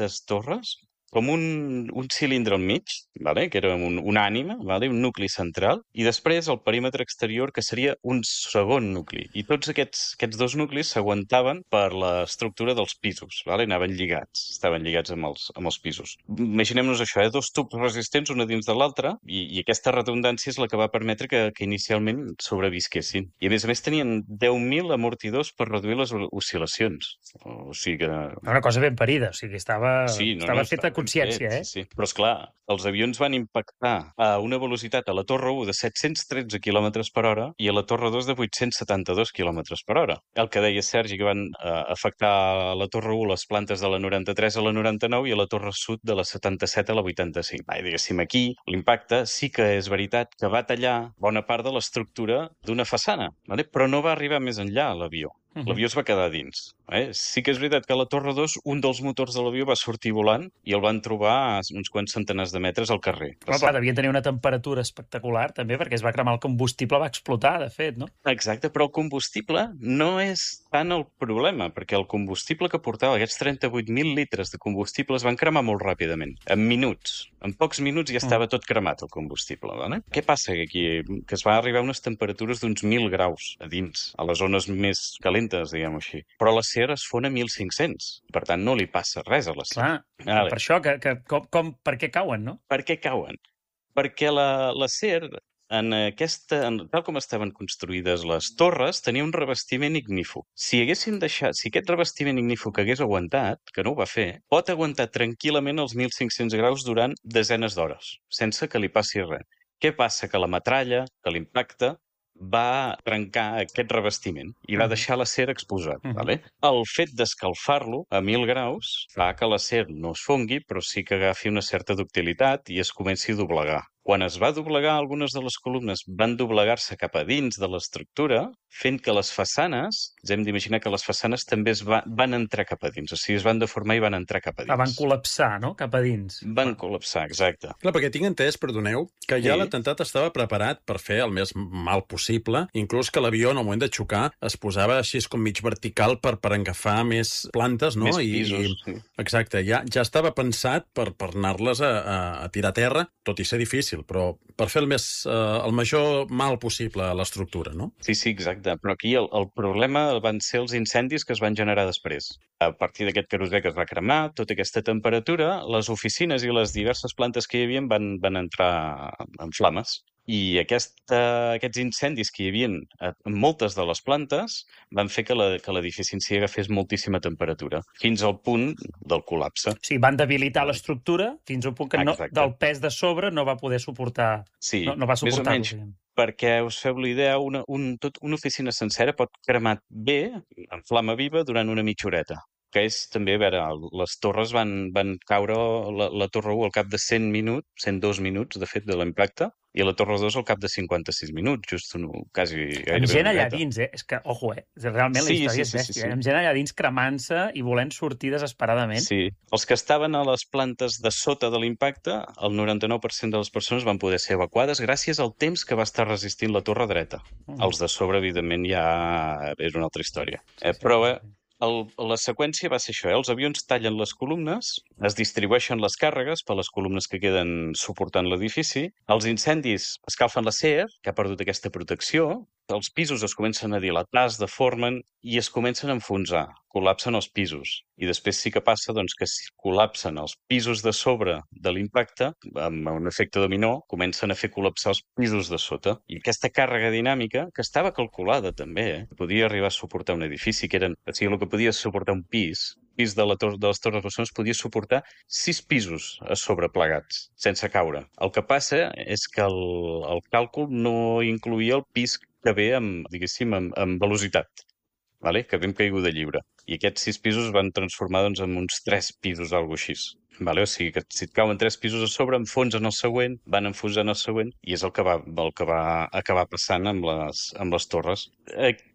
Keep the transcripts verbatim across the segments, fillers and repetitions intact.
aquestes torres com un, un cilindre al mig, vale? Que era un, una ànima, vale? Un nucli central, i després el perímetre exterior, que seria un segon nucli. I tots aquests, aquests dos nuclis s'aguantaven per l'estructura dels pisos, vale? Anaven lligats, estaven lligats amb els, amb els pisos. Imaginem-nos això, eh? Dos tubs resistents, una dins de l'altra, i, i aquesta redundància és la que va permetre que, que inicialment sobrevisquessin. I a més a més tenien deu mil amortidors per reduir les oscil·lacions. O sigui que... Una cosa ben parida, o sigui, estava, sí, no, estava no, feta a consciència, fet, eh? sí, sí. Però, esclar, els avions van impactar a una velocitat a la Torre u de set-cents tretze quilòmetres per hora i a la Torre dos de vuit-cents setanta-dos quilòmetres per hora. El que deia Sergi, que van eh, afectar a la Torre u les plantes de la noranta-tres a la noranta-nou i a la Torre Sud de la setanta-set a la vuitanta-cinc. Ah, diguéssim, aquí l'impacte sí que és veritat que va tallar bona part de l'estructura d'una façana, vale? Però no va arribar més enllà l'avió. Uh -huh. L'avió es va quedar dins. Eh? Sí que és veritat que a la Torre dos un dels motors de l'avió va sortir volant i el van trobar a uns quants centenars de metres al carrer. Però, clar, devia tenir una temperatura espectacular, també, perquè es va cremar el combustible, va explotar, de fet, no? Exacte, però el combustible no és tant el problema, perquè el combustible que portava, aquests trenta-vuit mil litres de combustible, es van cremar molt ràpidament, en minuts. En pocs minuts ja estava tot cremat, el combustible. Vale? Què passa aquí? Que es va arribar a unes temperatures d'uns mil graus a dins, a les zones més calentes, diguem-ho així. Però l'acer es fon a mil cinc-cents. Per tant, no li passa res a l'acer. Clar, vale. Per això, que, que, com, com, per què cauen, no? Per què cauen? Perquè l'acer, en aquesta, en, tal com estaven construïdes les torres, tenia un revestiment ignífug. Si haguéssim deixat, si aquest revestiment ignífug hagués aguantat, que no ho va fer, pot aguantar tranquil·lament els mil cinc-cents graus durant desenes d'hores, sense que li passi res. Què passa? Que la metralla, que l'impacte, va trencar aquest revestiment i va deixar l'acer exposat. Uh -huh. Vale? El fet d'escalfar-lo a mil graus fa que l'acer no es fongui, però sí que agafi una certa ductilitat i es comenci a doblegar. Quan es va doblegar, algunes de les columnes van doblegar-se cap a dins de l'estructura, fent que les façanes, ens hem d'imaginar que les façanes també es va, van entrar cap a dins, o sigui, es van deformar i van entrar cap a dins. Ah, van col·lapsar, no?, cap a dins. Van ah. col·lapsar, exacte. Clar, perquè tinc entès, perdoneu, que ja sí. l'atemptat estava preparat per fer el més mal possible, inclús que l'avió, en el moment de xocar, es posava així com mig vertical per, per agafar més plantes, no? Més pisos, I, sí. Exacte, ja, ja estava pensat per, per anar-les a, a, a tirar a terra, tot i ser difícil, però per fer el, més, eh, el major mal possible a l'estructura, no? Sí, sí, exacte. Però aquí el, el problema van ser els incendis que es van generar després. A partir d'aquest querosè que es va cremar, tota aquesta temperatura, les oficines i les diverses plantes que hi havia van, van entrar en flames. I aquesta, aquests incendis que hi havia en moltes de les plantes van fer que l'edifici en si agafés moltíssima temperatura, fins al punt del col·lapse. O sigui, van debilitar l'estructura fins al punt que no, del pes de sobre no va poder suportar... Sí, no, no va suportar més o menys, perquè us feu la idea, una, un, tot, una oficina sencera pot cremar bé, en flama viva, durant una mitja horeta. Que és també, a veure, les torres van, van caure, la, la Torre u al cap de cent minuts, cent dos minuts, de fet, de l'impacte, i la Torre dos al cap de cinquanta-sis minuts, just un, quasi gairebé amb gent allà dins, eh? És que, ojo, eh? Realment sí, la història sí, és bèstia, sí, sí, sí. eh? Amb gent allà dins cremant-se i volent sortir desesperadament. Sí, els que estaven a les plantes de sota de l'impacte, el noranta-nou per cent de les persones van poder ser evacuades gràcies al temps que va estar resistint la torre dreta. Mm. Els de sobre, evidentment, ja és una altra història. Sí, eh, però, eh, El, la seqüència va ser això, eh? Els avions tallen les columnes, es distribueixen les càrregues per les columnes que queden suportant l'edifici, els incendis escalfen l'acer, que ha perdut aquesta protecció, els pisos es comencen a dilatar, es deformen i es comencen a enfonsar, col·lapsen els pisos. I després sí que passa doncs, que si col·lapsen els pisos de sobre de l'impacte, amb un efecte dominó, comencen a fer col·lapsar els pisos de sota. I aquesta càrrega dinàmica, que estava calculada també, eh? Podia arribar a suportar un edifici, que eren, o sigui, el que podia suportar un pis, pis de, la tor de les Torres Bessones podia suportar sis pisos a sobre plegats, sense caure. El que passa és que el, el càlcul no incluïa el pis que ve amb, diguéssim, amb, amb velocitat, vale? Que ve amb caiguda lliure. I aquests sis pisos es van transformar doncs, en uns tres pisos, alguna cosa així. Vale? O sigui que si et cauen tres pisos a sobre, enfonsen el següent, van enfonsant el següent, i és el que va, el que va acabar passant amb les, amb les torres.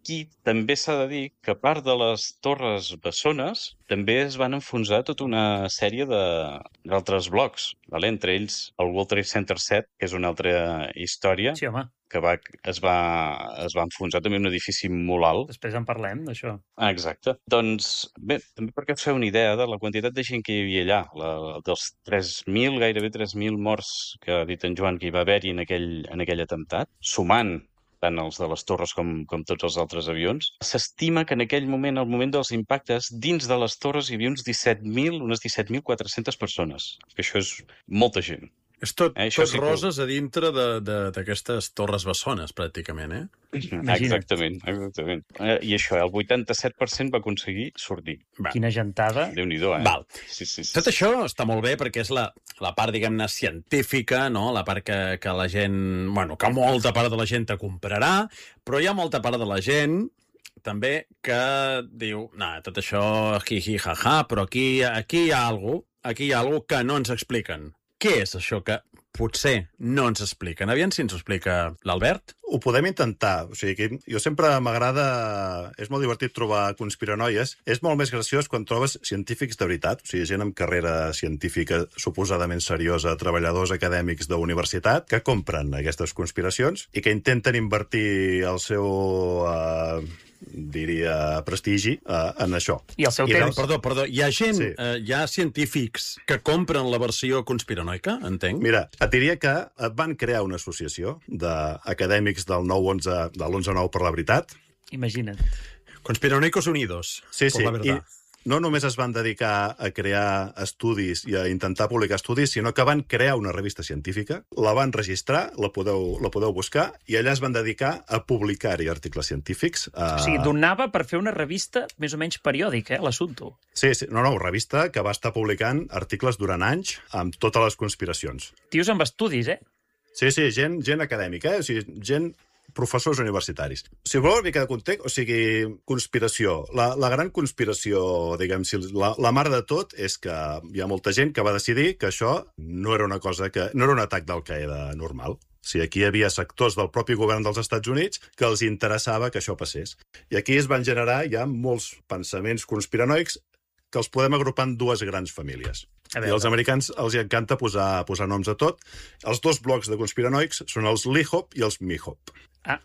Aquí també s'ha de dir que a part de les torres bessones també es van enfonsar tota una sèrie d'altres blocs, vale? Entre ells el World Trade Center set, que és una altra història, Sí, home. que va, es, va, es va enfonsar també un edifici molt alt. Després en parlem, d'això. Ah, exacte. Doncs, bé, també perquè us feu una idea de la quantitat de gent que hi havia allà, la, dels tres mil, gairebé tres mil morts que ha dit en Joan que hi va haver-hi en, aquell, en aquell atemptat, sumant tant els de les torres com, com tots els altres avions, s'estima que en aquell moment, al moment dels impactes, dins de les torres hi havia uns disset mil, unes disset mil quatre-centes persones, que això és molta gent. És tot, Eh, això tot sí que- roses a dintre de- de- d'aquestes torres bessones, pràcticament, eh? Imagina't. Exactament, exactament. Eh, I això, el vuitanta-set per cent va aconseguir sortir. Va. Quina gentada. Déu-n'hi-do, eh? Val. Sí, sí, sí. Tot això està molt bé perquè és la, la part, diguem-ne, científica, no? La part que, que la gent... Bueno, que molta part de la gent te comprarà, però hi ha molta part de la gent també que diu, nah, tot això, hi-hi, ha-ha, però aquí, aquí hi ha alguna cosa, aquí hi ha alguna cosa que no ens expliquen. Què és això que potser no ens expliquen? Aviam si ens ho explica l'Albert. Ho podem intentar. O sigui, que jo sempre m'agrada... És molt divertit trobar conspiranoies. És molt més graciós quan trobes científics de veritat, o sigui, gent amb carrera científica suposadament seriosa, treballadors acadèmics d'universitat, que compren aquestes conspiracions i que intenten invertir el seu... Eh, diria, prestigi eh, en això. I el seu I temps. Perdó, perdó, hi ha gent, Sí. eh, hi ha científics que compren la versió conspiranoica, entenc? Mira, et diria que van crear una associació d'acadèmics del nou onze, de l'onze nou per la veritat. Imagina't. Conspiranoicos Unidos. Sí, por sí, la i verdad. no només es van dedicar a crear estudis i a intentar publicar estudis, sinó que van crear una revista científica, la van registrar, la podeu, la podeu buscar, i allà es van dedicar a publicar-hi articles científics. O sigui, donava per fer una revista més o menys periòdica, eh, l'assumpto. Sí, sí, no, no, revista que va estar publicant articles durant anys amb totes les conspiracions. Tios amb estudis, eh? Sí, sí, gent, gent acadèmica, eh? O sigui, gent professors universitaris. Si voleu una mica de context, o sigui, conspiració. La, la gran conspiració, diguem, si la, la mare de tot és que hi ha molta gent que va decidir que això no era una cosa que... no era un atac d'Al-Qaeda normal. O sigui, aquí hi havia sectors del propi govern dels Estats Units que els interessava que això passés. I aquí es van generar ja molts pensaments conspiranoics que els podem agrupar en dues grans famílies. A I veure. als americans els hi encanta posar, posar noms a tot. Els dos blocs de conspiranoics són els Lee-Hop i els Me-Hop. Ah,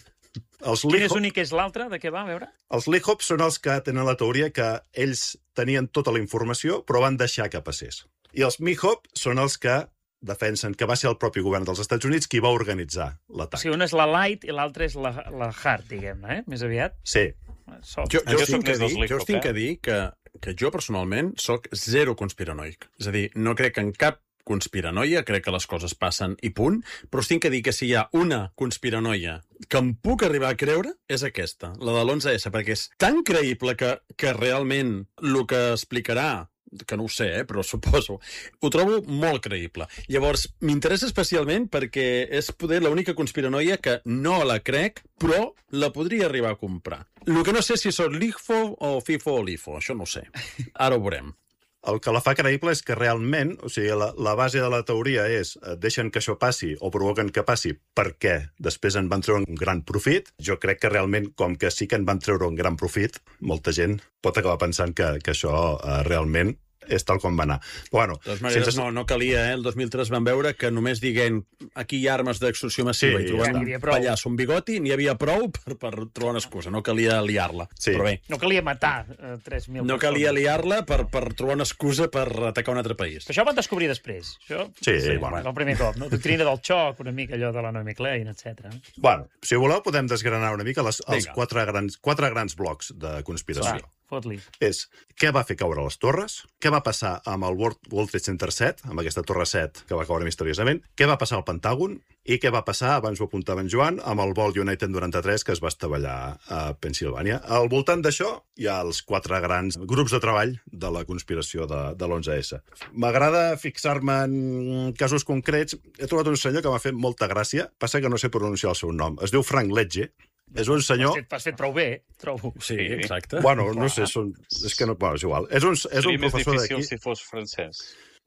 Els quin és Lee-Hop un i què és l'altre? De què va, a veure? els Lee-Hop són els que tenen la teoria que ells tenien tota la informació però van deixar que passés. I els Me-Hop són els que defensen que va ser el propi govern dels Estats Units qui va organitzar O l'atac. sigui, una és la light i l'altra és la, la hard, diguem-ne, eh? Més aviat. Sí. Soft. Jo, jo, Jo us tinc soc que més dels dir, jo Lee-Hop, us tinc eh? que dir que, que jo personalment sóc zero conspiranoic. És a dir, no crec en cap conspiranoia, crec que les coses passen i punt, però us tinc que dir que si hi ha una conspiranoia que em puc arribar a creure, és aquesta, la de l'onze esse, perquè és tan creïble que, que realment el que explicarà, que no ho sé, eh, però suposo, ho trobo molt creïble. Llavors, m'interessa especialment perquè és poder l'única conspiranoia que no la crec, però la podria arribar a comprar. El que no sé si són l'IFO o FIFO o l'IFO, això no ho sé. Ara ho veurem. El que la fa creïble és que realment, o sigui, la, la base de la teoria és eh, deixen que això passi o provoquen que passi perquè després en van treure un gran profit. Jo crec que realment, com que sí que en van treure un gran profit, molta gent pot acabar pensant que, que això eh, realment és tal com va anar. Bueno, De totes maneres, sense... no, no calia, eh? El dos mil tres van veure que només diguent aquí hi ha armes d'extorsió massiva Sí, i trobant ja un n'hi havia prou. pallasso, un bigoti, n'hi havia prou per, per trobar una excusa. No calia liar-la. Sí. Però bé, No calia matar eh, tres mil no calia persones. liar-la per, per trobar una excusa per atacar un altre país. Però això ho van descobrir després. Això, Sí, bueno. el primer cop, no? Doctrina del xoc, una mica allò de la Naomi Klein, etcètera. Bueno, si voleu podem desgranar una mica les, els Vinga. quatre grans, quatre grans blocs de conspiració. Va, fot-li. És què va fer caure les torres, què va passar amb el World, World Trade Center set, amb aquesta torre set que va caure misteriosament, què va passar al Pentàgon i què va passar, abans ho apuntava en Joan, amb el vol United noranta-tres que es va estavellar a Pensilvània. Al voltant d'això hi ha els quatre grans grups de treball de la conspiració de, de l'onze esse. M'agrada fixar-me en casos concrets. He trobat un senyor que m'ha fet molta gràcia, passa que no sé pronunciar el seu nom. Es diu Frank Ledge. És un senyor... Has fet, has fet prou bé, trobo. Sí, exacte. Bueno, no sé, són... és que no... Bueno, és igual. És un, és un Seria més professor difícil d'aquí... si fos francès.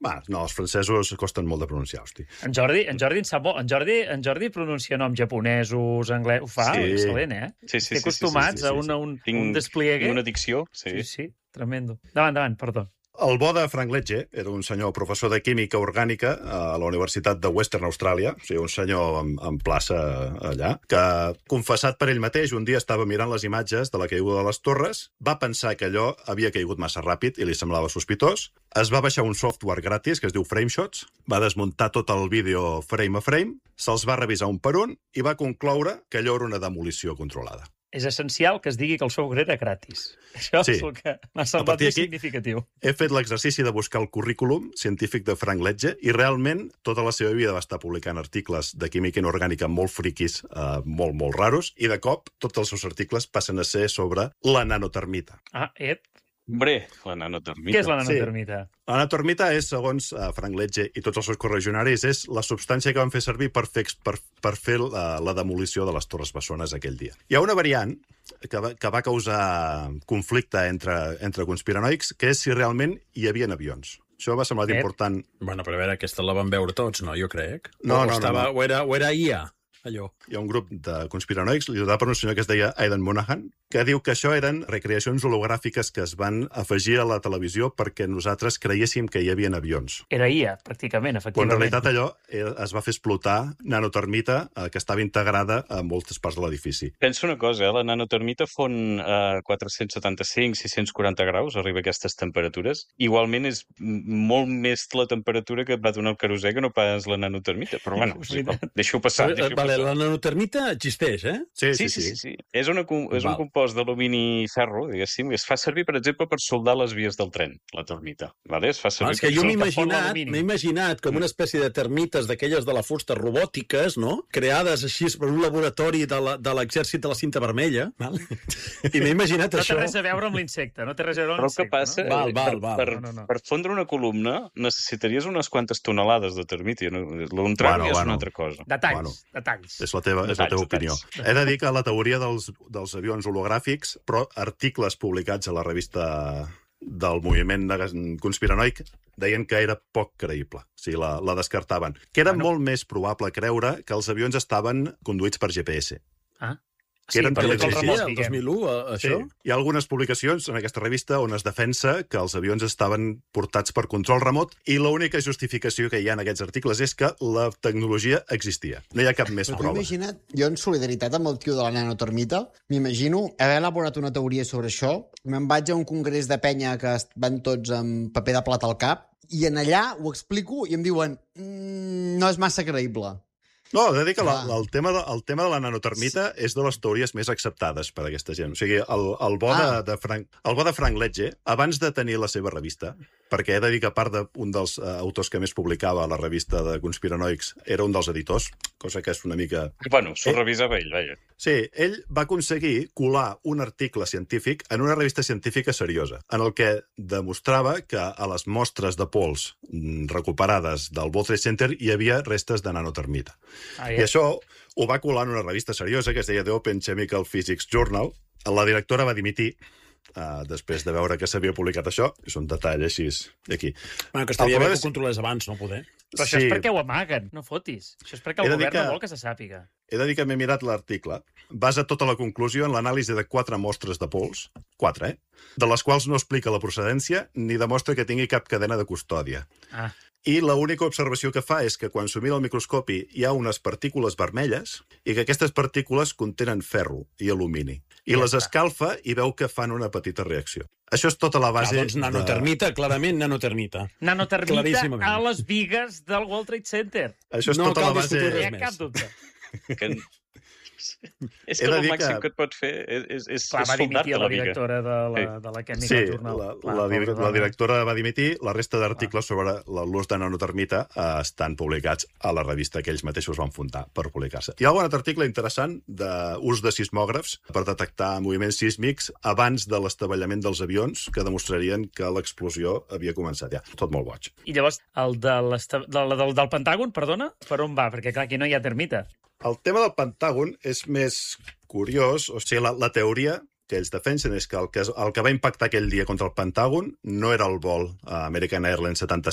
Va, no, els francesos costen molt de pronunciar, hosti. En Jordi, en Jordi en sap molt. En Jordi, en Jordi pronuncia noms japonesos, anglès... Ho fa, Sí. excel·lent, eh? Sí, sí, sí, Estic sí, sí, acostumats sí, sí, a sí. un, a un, Tinc- un despliegue. Tinc una dicció, sí. Sí, sí, tremendo. Davant, davant, perdó. El bo de Frank Ledger era un senyor professor de química orgànica a la Universitat de Western Austràlia, o sigui, un senyor en, en plaça allà, que, confessat per ell mateix, un dia estava mirant les imatges de la caiguda de les torres, va pensar que allò havia caigut massa ràpid i li semblava sospitós, es va baixar un software gratis que es diu Frameshots, va desmuntar tot el vídeo frame a frame, se'ls va revisar un per un i va concloure que allò era una demolició controlada. És essencial que es digui que el software era gratis. Això Sí. és el que m'ha A semblat partir més d'aquí- significatiu. He fet l'exercici de buscar el currículum científic de Frank Ledger i realment tota la seva vida va estar publicant articles de química inorgànica molt friquis, eh, molt, molt raros, i de cop tots els seus articles passen a ser sobre la nanotermita. Ah, ep, Hombre, la nanotermita. què és la Sí. nanotermita? La nanotermita és, segons uh, Frank Ledger i tots els seus correligionaris, és la substància que van fer servir per fer, per, per fer la, la demolició de les Torres Bessones aquell dia. Hi ha una variant que va, que va causar conflicte entre, entre conspiranoics, que és si realment hi havia avions. Això m'ha semblat Ep. important. Bueno, però a veure, aquesta la van veure tots, no? Jo crec. No, o no, no, estava, no. O era, o era I A, allò. Hi ha un grup de conspiranoics liderat per un senyor que es deia Aidan Monahan, que diu que això eren recreacions hologràfiques que es van afegir a la televisió perquè nosaltres creiéssim que hi havia avions. Era I A, pràcticament, Quan en efectivament. realitat allò eh, es va fer explotar nanotermita eh, que estava integrada a moltes parts de l'edifici. Penso una cosa, eh? La nanotermita fon a quatre-cents setanta-cinc, sis-cents quaranta graus, arriba a aquestes temperatures. Igualment és m- molt més la temperatura que va donar el querosè que no pas la nanotermita. Però bueno, És és igual. veritat. Deixo passar, Vale, deixo vale, passar. la nanotermita existeix, eh? Sí, Sí, sí, sí, sí. És, una, com- és un Val. compost d'alumini i ferro, diguéssim, i es fa servir, per exemple, per soldar les vies del tren, la termita. Vale? Es fa Ah, servir és que per jo m'he soldar- que fon imaginat, l'alumini. m'he imaginat com una espècie de termites d'aquelles de la fusta robòtiques, no? Creades així per un laboratori de la- de l'exèrcit de la cinta vermella. Val? I m'he imaginat No té això. res a veure amb l'insecte, no té res a veure amb Però el que l'insecte, passa, no? Val, eh, val, per, val. per, No, no, no. per fondre una columna necessitaries unes quantes tonelades de termita. No? Un tram Bueno, ja és bueno. una altra cosa. Detalls, Bueno. detalls. És la teva, és la Detalls, teva opinió. detalls. He de dir que la teoria dels, dels avions hologràfics, però articles publicats a la revista del moviment de conspiranoic deien que era poc creïble. O sigui, la, la descartaven. Que era Bueno. molt més probable creure que els avions estaven conduïts per G P S. Ah. Que eren per per control l'exercici, remot, el dos diguem. mil u, a- Sí. això? Hi ha algunes publicacions en aquesta revista on es defensa que els avions estaven portats per control remot i l'única justificació que hi ha en aquests articles és que la tecnologia existia. No hi ha cap més Però t'ho prova. imagina't, jo en solidaritat amb el tio de la nanotermita, m'imagino haver elaborat una teoria sobre això, me'n vaig a un congrés de penya que est- van tots amb paper de plata al cap, i en allà ho explico i em diuen mmm, no és massa creïble. No, he de dir que la, Ah. el, tema de, el tema de la nanotermita és de les teories més acceptades per aquesta gent. O sigui, el, el, bo, Ah. de, de Frank, el bo de Frank Ledger, abans de tenir la seva revista, perquè he de dir que a part d'un dels uh, autors que més publicava a la revista de conspiranoics era un dels editors, cosa que és una mica... Bueno, s'ho Eh? revisava ell, vaja. Sí, ell va aconseguir colar un article científic en una revista científica seriosa, en el que demostrava que a les mostres de pols mm, recuperades del World Trade Center hi havia restes de nanotermita. Ah, I ja. això ho va colar en una revista seriosa que es deia The Open Chemical Physics Journal. La directora va dimitir uh, després de veure que s'havia publicat això. És un detall així aquí. Bueno, que El estaria bé problema que és- ho controlés abans, no poder. Però això és perquè ho amaguen, no fotis. Això és perquè He el de dir govern no que- vol que se sàpiga. He de dir que m'he mirat l'article. Basa tota la conclusió en l'anàlisi de quatre mostres de pols, quatre, eh? De les quals no explica la procedència ni demostra que tingui cap cadena de custòdia. Ah, I l'única observació que fa és que quan s'ho mira al microscopi hi ha unes partícules vermelles i que aquestes partícules contenen ferro i alumini. I Ja les està. escalfa i veu que fan una petita reacció. Això és tota la Ah, base... doncs nanotermita, clarament nanotermita. nanotermita Claríssimament. a les vigues del World Trade Center. De... Això és No tota la cal base... discutir No hi res ha més. cap dubte. Que... és He que de el dir màxim que- que et pot fer és, és, és, Clar, és va soldar-te dimitir la la viga. directora de la, Sí. de la Chemical Sí, Journal. la, Clar, la, pobra dir- la dona. directora va dimitir, la resta d'articles sobre la- l'ús de nanotermita eh, estan publicats a la revista que ells mateixos van fundar per publicar-se. Hi ha algun altre article interessant d'ús de sismògrafs per detectar moviments sísmics abans de l'estavellament dels avions que demostrarien que l'explosió havia començat ja. Tot molt boig. I llavors, el de l'esta- del, del, del Pentàgon, perdona, per on va? Perquè, clar, aquí no hi ha termita. El tema del Pentàgon és més curiós, o sigui, la, la teoria que ells defensen és que el, que el que va impactar aquell dia contra el Pentàgon no era el vol eh, American Airlines setanta-set,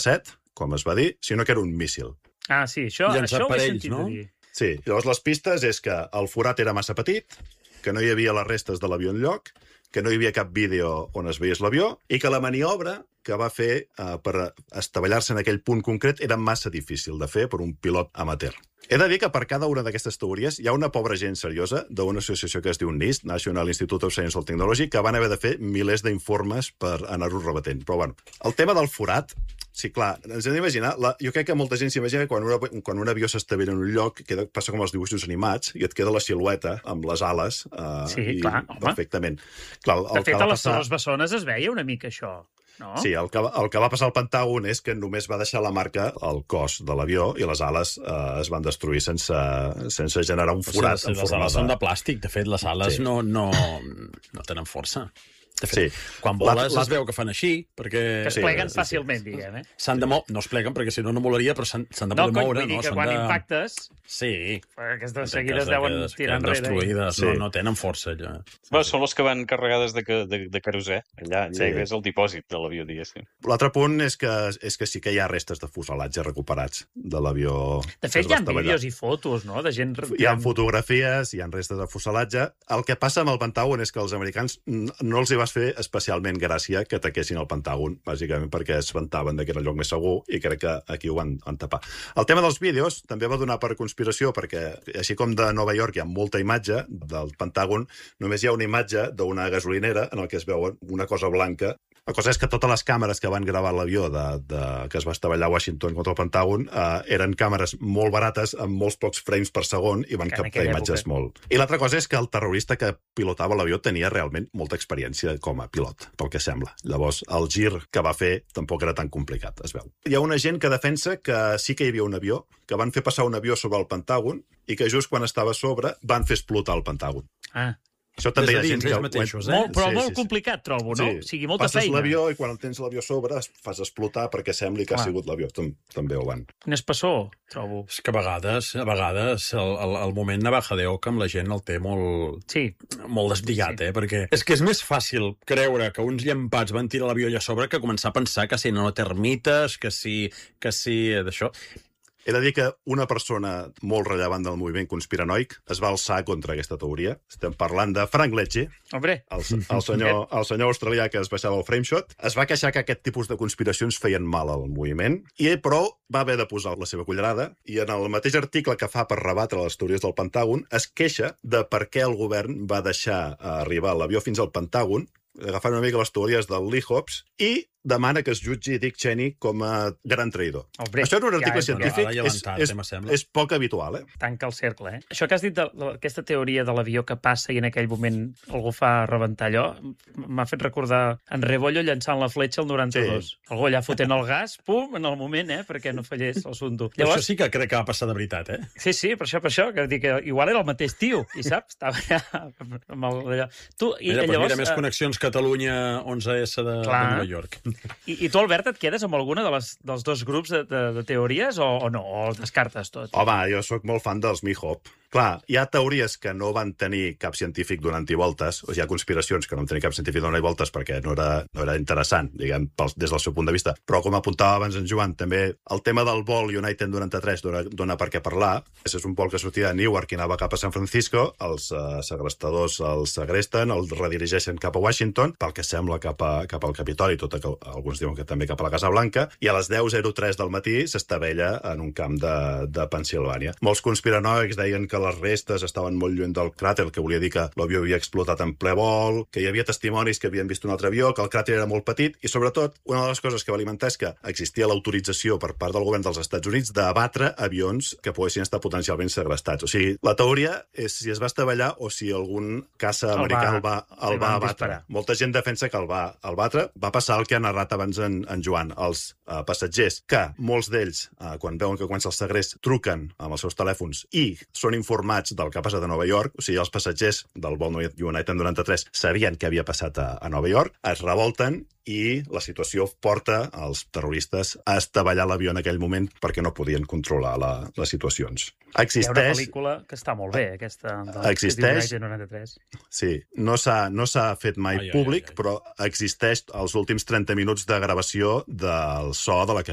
com es va dir, sinó que era un míssil. Ah, sí, això, Llançat això ho per he ells, sentit no? a dir. Sí, llavors les pistes és que el forat era massa petit, que no hi havia les restes de l'avió enlloc, que no hi havia cap vídeo on es veiés l'avió i que la maniobra que va fer eh, per estavellar-se en aquell punt concret era massa difícil de fer per un pilot amateur. He de dir que per cada una d'aquestes teories hi ha una pobra gent seriosa d'una associació que es diu NIST, National Institute of Science and Technology, que van haver de fer milers d'informes per anar-ho rebatent. Però, bueno, el tema del forat, sí, clar, ens hem d'imaginar, la, jo crec que molta gent s'imagina que quan, una, quan un avió s'estavella en un lloc, queda, passa com els dibuixos animats, i et queda la silueta amb les ales. Eh, Sí, i, clar, home. Perfectament. Clar, el, De el que fet, va a les passar... Torres Bessones es veia una mica això, no? Sí, el que, va- el que va passar al Pentàgon és que només va deixar la marca al cos de l'avió i les ales eh, es van destruir sense, sense generar un forat Sí, en les forma ales són de plàstic. De fet, les ales Sí. no, no, no tenen força. De fet, Sí. quan La- voles la- es veu que fan així, perquè... Que es Sí, pleguen sí, sí. fàcilment, diguem, eh? S'han de moure, no es pleguen perquè si no no molaria, però s'han s'han de No, poder cony, moure, vull dir no? que Són quan de... impactes, Sí. aquestes de En seguida cas es de deuen que- que tirar han enrere. destruïdes, Sí. no, no tenen força, allò. Bé, són les que van carregades de, ca- de, de querosè. Allà, allà Sí. hi és el dipòsit de l'avió, diguéssim. L'altre punt és que, és que sí que hi ha restes de fuselatge recuperats de l'avió. De que fet, es hi va ha estavellar. vídeos i fotos, no?, de gent... Hi ha fotografies, hi ha restes de fuselatge. El que passa amb el Pentàgon és que els americans n- no els hi va fer especialment gràcia que ataquessin el Pentàgon, bàsicament perquè es vantaven de que era el lloc més segur i crec que aquí ho van, van tapar. El tema dels vídeos també va donar per conspiració perquè, així com de Nova York hi ha molta imatge del Pentàgon, només hi ha una imatge d'una gasolinera en el que es veu una cosa blanca. La cosa és que totes les càmeres que van gravar l'avió de, de, que es va estavellar a Washington contra el Pentàgon eh, eren càmeres molt barates, amb molts pocs frames per segon, i van Que en captar aquella imatges època. molt... I l'altra cosa és que el terrorista que pilotava l'avió tenia realment molta experiència com a pilot, pel que sembla. Llavors, el gir que va fer tampoc era tan complicat, es veu. Hi ha una gent que defensa que sí que hi havia un avió, que van fer passar un avió sobre el Pentàgon i que just quan estava a sobre van fer explotar el Pentàgon. Ah, Això també Des hi de ha gent dins que... ells mateixos, eh? molt, però Sí, molt sí, sí. complicat, trobo, no? O sigui, molta Passes feina. l'avió i quan el tens l'avió a sobre es fas explotar perquè sembli que Clar. ha sigut l'avió. Tam també ho van. Quin espessor, trobo. És que a vegades, a vegades, el, el, el moment navajadeo que amb la gent el té molt, Sí, molt desdigat, Sí. eh? Perquè és que és més fàcil creure que uns llampats van tirar l'avió allà a sobre que començar a pensar que si no termites, que si, que si d'això. He de dir que una persona molt rellevant del moviment conspiranoic es va alçar contra aquesta teoria. Estem parlant de Frank Lecce, hombre, el, el, senyor, el senyor australià que es baixava el frameshot. Es va queixar que aquest tipus de conspiracions feien mal al moviment, i ell, però, va haver de posar la seva cullerada, i en el mateix article que fa per rebatre les teories del Pentàgon es queixa de per què el govern va deixar arribar l'avió fins al Pentàgon, agafant una mica les teories del Lee Hobbs, i demana que es jutgi Dick Cheney com a gran traïdor. Hombre, Això en un ja article és científic Ara ja és, van tard, és, eh, me sembla. és poc habitual, eh? tanca el cercle, eh? Això que has dit, de, de, aquesta teoria de l'avió que passa i en aquell moment algú fa rebentar allò, m'ha fet recordar en Rebollo llançant la fletxa al noranta-dos. Sí. Algú allà fotent el gas, pum, en el moment, eh? Perquè no fallés l'assumpte. Llavors... Això sí que crec que va passar de veritat, eh? Sí, sí, per això, per això, que dic que igual era el mateix tio, i saps? Estava allà amb el, allò. Tu, i Mira, doncs llavors, mira, més eh, connexions Catalunya onze essa de, de Clar. Nova York. i, i tu, Albert, et quedes amb alguna de les, dels dos grups de, de, de teories o, o no? O descartes tot? Home, jo sóc molt fan dels Mihop. Clar, hi ha teories que no van tenir cap científic donant-hi voltes, o sigui, hi ha conspiracions que no van tenir cap científic donant-hi voltes perquè no era, no era interessant, diguem, pel, des del seu punt de vista. Però, com apuntava abans en Joan, també el tema del vol United noranta-tres dona, dona per què parlar. Aquest és un vol que sortia de Newark i anava cap a San Francisco, els uh, segrestadors els segresten, el redirigeixen cap a Washington, pel que sembla cap, a, cap al Capitoli, tot que alguns diuen que també cap a la Casa Blanca, i a les deu zero tres del matí s'estavella en un camp de, de Pensilvània. Molts conspiranoics deien que les restes estaven molt lluny del cràter, el que volia dir que l'avió havia explotat en ple vol, que hi havia testimonis que havien vist un altre avió, que el cràter era molt petit, i sobretot, una de les coses que va alimentar és que existia l'autorització per part del govern dels Estats Units d'abatre avions que poguessin estar potencialment segrestats. O sigui, la teoria és si es va estavellar o si algun caça El americà va- el va, el el va van abatre. disparar. Molta gent defensa que el va, el batre. Va passar el que ha narrat abans en, en Joan, els uh, passatgers, que molts d'ells, uh, quan veuen que comença el segrest, truquen amb els seus telèfons i són informats del que ha passat a Nova York. O sigui, els passatgers del vol United noranta-tres sabien què havia passat a, a Nova York, es revolten i la situació porta els terroristes a estavellar l'avió en aquell moment perquè no podien controlar la, les situacions. Hi ha una Existeix... pel·lícula que està molt bé, aquesta. De, Existeix- Que diu United noranta-tres. Sí, no s'ha no s'ha fet mai Ai, ai, públic, ai, ai. però existeix els últims trenta minuts de gravació del so de la cabina.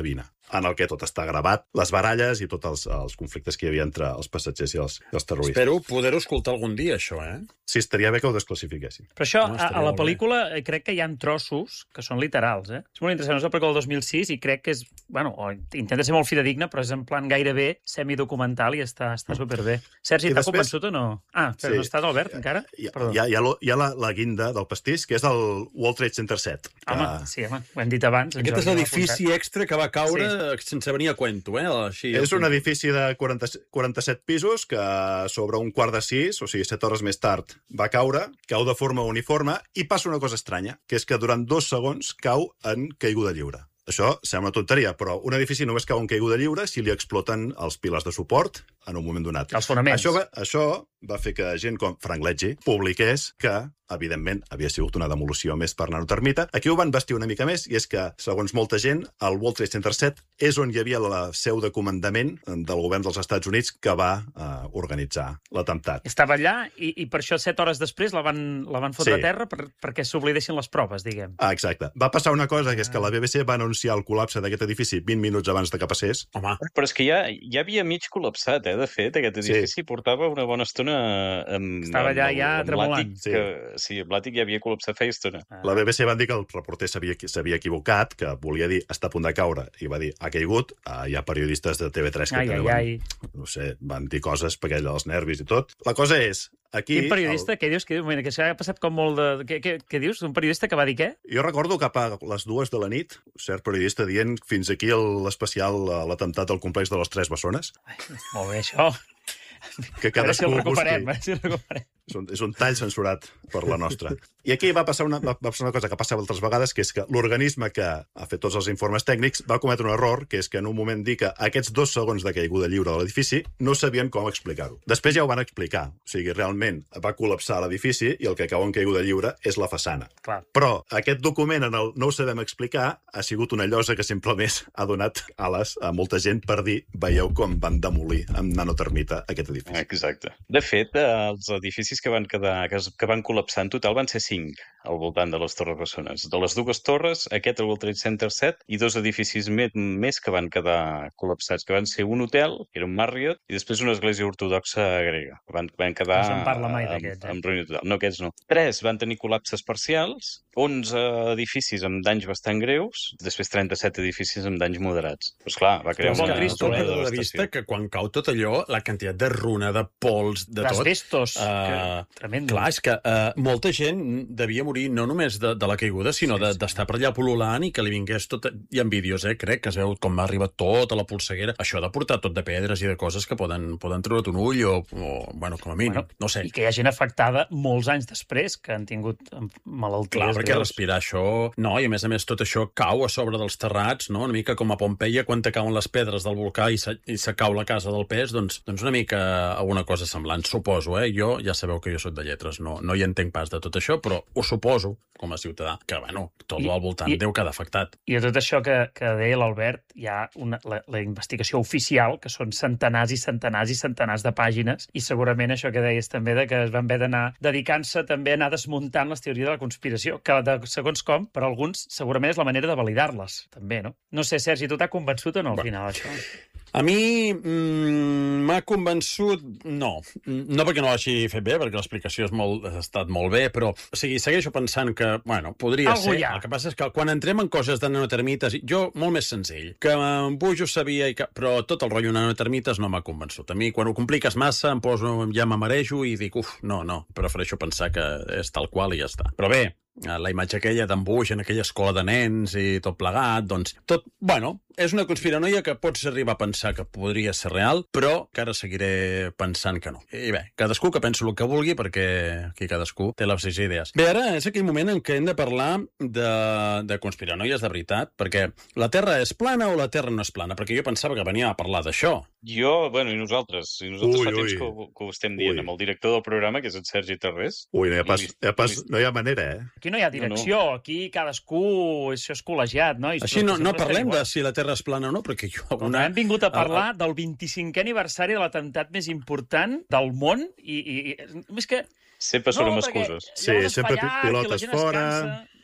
en el que tot està gravat, les baralles i tots els, els conflictes que hi havia entre els passatgers i els, i els terroristes. Espero poder-ho escoltar algun dia, això, eh? Sí, estaria bé que ho desclassifiquessin. Però això, No, a, estaria a la molt bé. pel·lícula, eh, crec que hi ha trossos que són literals, eh? És molt interessant, no és la pel·lícula del dos mil sis i crec que és, bueno, o intenta ser molt fidedigna, però és en plan gairebé semidocumental i està, està superbé. Sergi, I t'ha després- convençut o no? Ah, però Sí. no estàs, Albert, encara? Hi ha, Perdó. hi ha, hi ha, lo- hi ha la, la guinda del pastís, que és el World Trade Center set. Que... Home, sí, home, ho hem dit abans. en Aquest és Jordi ho ha l'edifici extra que va caure sense venir a cuento, eh? Així, És un edifici de quaranta, quaranta-set pisos que sobre un quart de sis, o sigui, set hores més tard, va caure, cau de forma uniforme i passa una cosa estranya, que és que durant dos segons cau en caiguda lliure. Això sembla tonteria, però un edifici només cau en caiguda lliure si li exploten els pilars de suport en un moment donat. Els fonaments. Això va, això va fer que gent com Frank Ledge publiqués que, evidentment, havia sigut una demolició més per nanotermita. Aquí ho van vestir una mica més, i és que, segons molta gent, el World Trade Center set és on hi havia la seu de comandament del govern dels Estats Units que va eh, organitzar l'atemptat. Estava allà i, i per això set hores després la van, la van fotre Sí. a terra per, perquè s'oblidessin les proves, diguem. Ah, exacte. Va passar una cosa, que és que la B B C va anunciar el col·lapse d'aquest edifici vint minuts abans de que passés. Home, Però és que ja, ja havia mig col·lapsat, eh, de fet, aquest edifici sí. portava una bona estona amb... Estava amb allà el- ja amb tremolant. l'àtic, que, sí, amb l'àtic ja havia col·lapsat feia estona. La B B C van dir que el reporter s'havia s'havia equivocat, que volia dir està a punt de caure, i va dir ha caigut. Uh, hi ha periodistes de T V tres que Ai, també ai, ai. van, no sé, van dir coses perquè allò dels nervis i tot. La cosa és, aquí... Quin periodista? El... Què dius? Que, mira, que s'ha passat com molt de... Què, què, què dius? Un periodista que va dir què? Jo recordo cap a les dues de la nit, un cert periodista dient fins aquí el- l'especial, eh, l'atemptat al complex de les Tres Bessones, Ai, molt bé, això. que A veure si cadascú el recuperem, busqui. eh? Si el recuperem. És un, és un tall censurat per la nostra. I aquí va passar una, va passar una cosa que passava altres vegades, que és que l'organisme que ha fet tots els informes tècnics va cometre un error, que és que en un moment dir que aquests dos segons de caiguda lliure de l'edifici no sabien com explicar-ho. Després ja ho van explicar. O sigui, realment va col·lapsar l'edifici i el que cau en caiguda lliure és la façana. Clar. Però aquest document en el no ho sabem explicar ha sigut una llosa que simplement ha donat ales a molta gent per dir veieu com van demolir amb nanotermita aquest edifici. Exacte. De fet, eh, els edificis que van quedar, que, es, que van col·lapsar en total van ser cinc al voltant de les Torres Bessones. De les dues torres, aquest, el World Trade Center set, i dos edificis més, més que van quedar col·lapsats, que van ser un hotel, que era un Marriott, i després una església ortodoxa grega. Van, van quedar No se'n parla mai amb, d'aquests, eh? amb ruïna total. No, aquests no. Tres van tenir col·lapses parcials, onze edificis amb danys bastant greus, després trenta-set edificis amb danys moderats. Però, esclar, va crear Però una, bon Cristo, no una eh? perdre de devastació. vista que quan cau tot allò, la quantitat de runa, de pols, de tot... D'asbestos. Uh, que... Tremendo. Clar, és que uh, molta gent devia morir no només de, de la caiguda, sinó Sí, de- sí. d'estar per allà pol·lulant i que li vingués tot... Hi ha vídeos, eh, crec, que es veu com ha arribat tot a la polseguera. Això de portar tot de pedres i de coses que poden, poden treure't un ull o, o, bueno, com a mínim, Bueno, no sé. I que hi ha gent afectada molts anys després, que han tingut malalties. Clar, perquè greus. respirar això... No, i a més a més tot això cau a sobre dels terrats, no? Una mica com a Pompeia, quan te cauen les pedres del volcà i se, i se cau la casa del pes, doncs, doncs una mica alguna cosa semblant, suposo, eh? Jo, ja sabeu que jo soc de lletres, no, no hi entenc pas de tot això, però ho suposo, com a ciutadà, que, bueno, tot I- al voltant i- deu quedar afectat. I a tot això que, que deia l'Albert, hi ha una, la, la investigació oficial, que són centenars i centenars i centenars de pàgines, i segurament això que deies també, de que es van haver d'anar dedicant-se també a anar desmuntant les teories de la conspiració, que de segons com, per alguns, segurament és la manera de validar-les, també, no? No sé, Sergi, tu t'ha convençut o no al Bueno. final, això? A mi mm, m'ha convençut... No, no perquè no l'hagi fet bé, perquè l'explicació és molt, ha estat molt bé, però o sigui, segueixo pensant que, bueno, podria Algú ser. hi ha. El que passa és que quan entrem en coses de nanotermites, jo, molt més senzill, que en Buix ho sabia, i que, però tot el rotllo nanotermites no m'ha convençut. A mi, quan ho compliques massa, em poso, ja m'amarejo i dic, uf, no, no, prefereixo pensar que és tal qual i ja està. Però bé, la imatge aquella d'en Buix en aquella escola de nens i tot plegat, doncs, tot, bueno, és una conspiranoia que pots arribar a pensar que podria ser real, però que ara seguiré pensant que no. I bé, cadascú que pensi el que vulgui, perquè aquí cadascú té les seves idees. Bé, ara és aquell moment en què hem de parlar de, de conspiranoies de veritat, perquè la Terra és plana o la Terra no és plana? Perquè jo pensava que venia a parlar d'això. Jo, bueno, i nosaltres, i nosaltres Ui, fa temps ui. que, ho- que ho estem dient Ui. amb el director del programa, que és en Sergi Tarrés. Ui, no hi ha pas, I- hi ha pas, i- no hi ha manera, eh? Aquí no hi ha direcció, no, no. Aquí cadascú... Això és col·legiat, no? I Així no, no sempre parlem estem de igual. si la Terra és plana o no, perquè jo... Una... Una... Hem vingut a parlar del vint-i-cinquè aniversari de l'atemptat més important del món i... i, i és que... Sempre surt amb perquè excuses. Sí, allò és sempre espaiat, pilotes que la gent es fora. cansa.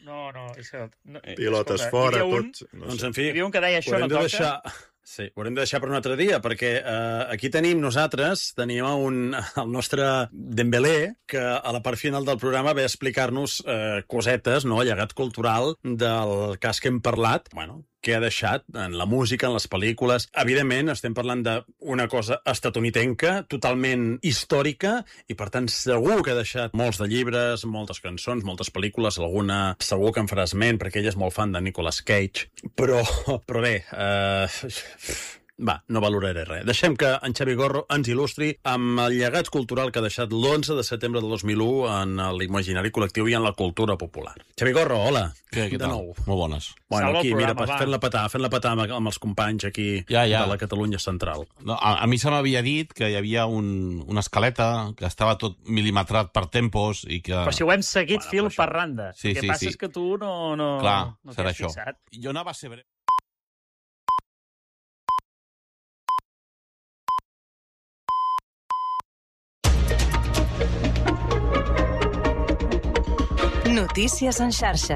No, no, això... No, Pilotes escolta, fora, hi havia un, tots... No Doncs, sé. en fi, Hi havia un que deia això haurem no de toca. deixar... Sí, ho haurem de deixar per un altre dia, perquè eh, aquí tenim nosaltres, tenim un, el nostre Dembélé, que a la part final del programa ve a explicar-nos eh, cosetes, no?, llegat cultural del cas que hem parlat, bueno, que ha deixat en la música, en les pel·lícules. Evidentment, estem parlant d'una cosa estatunidenca, totalment històrica, i per tant segur que ha deixat molts de llibres, moltes cançons, moltes pel·lícules, alguna segur que en faràs ment, perquè ell és molt fan de Nicolas Cage, però, però bé... Eh, Va, no valoraré res. Deixem que en Xavi Gorro ens il·lustri amb el llegat cultural que ha deixat l'onze de setembre de dos mil u en l'imaginari col·lectiu i en la cultura popular. Xavi Gorro, hola. Què, què de tal? nou. Molt bones. Bueno, Salva el aquí, programa, mira, va. fent-la petar, fent-la petar amb, amb els companys aquí Ja, ja. de la Catalunya Central. No, a, a mi se m'havia dit que hi havia un, una escaleta que estava tot milimetrat per tempos i que... Però si ho hem seguit Bueno, fil però això- per randa. Sí, el que sí, passa sí. és que tu no... no Clar, no serà t'hi has això. fixat. Jo anava a ser breu. Notícies en xarxa.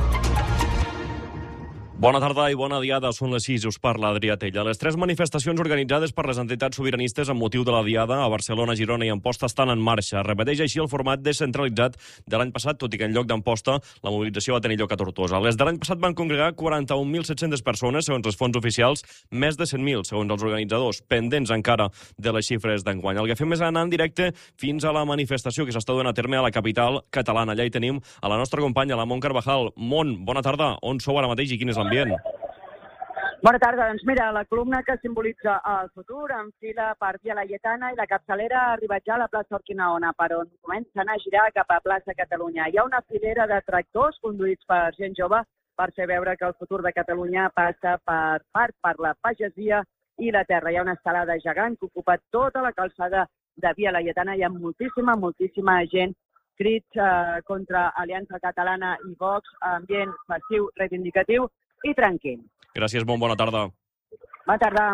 Bona tarda i bona diada, són les sis, us parla Adrià Tella. Les tres manifestacions organitzades per les entitats sobiranistes amb motiu de la Diada a Barcelona, Girona i Amposta estan en marxa. Repeteix així el format descentralitzat de l'any passat, tot i que en lloc d'Amposta la mobilització va tenir lloc a Tortosa. Les de l'any passat van congregar quaranta-un mil set-centes persones, segons els fons oficials, més de cent mil, segons els organitzadors, pendents encara de les xifres d'enguany. El que fem és anar en directe fins a la manifestació que s'està duent a terme a la capital catalana. Allà hi tenim a la nostra companya, la Mont Carvajal. Mont, bona tarda. On sou ara mateix i quin és l'ambient? Bona tarda. Doncs mira, la columna que simbolitza el futur enfila per Via Laietana i la capçalera ha arribat ja a la plaça Urquinaona, per on comencen a girar cap a plaça Catalunya. Hi ha una filera de tractors conduïts per gent jove per fer veure que el futur de Catalunya passa per part per la pagesia i la terra. Hi ha una estelada gegant que ocupa tota la calçada de Via Laietana. Hi ha moltíssima, moltíssima gent. Crits eh, contra Aliança Catalana i Vox, ambient festiu, reivindicatiu i tranquil. Gràcies, Mont, bona tarda. Bona tarda.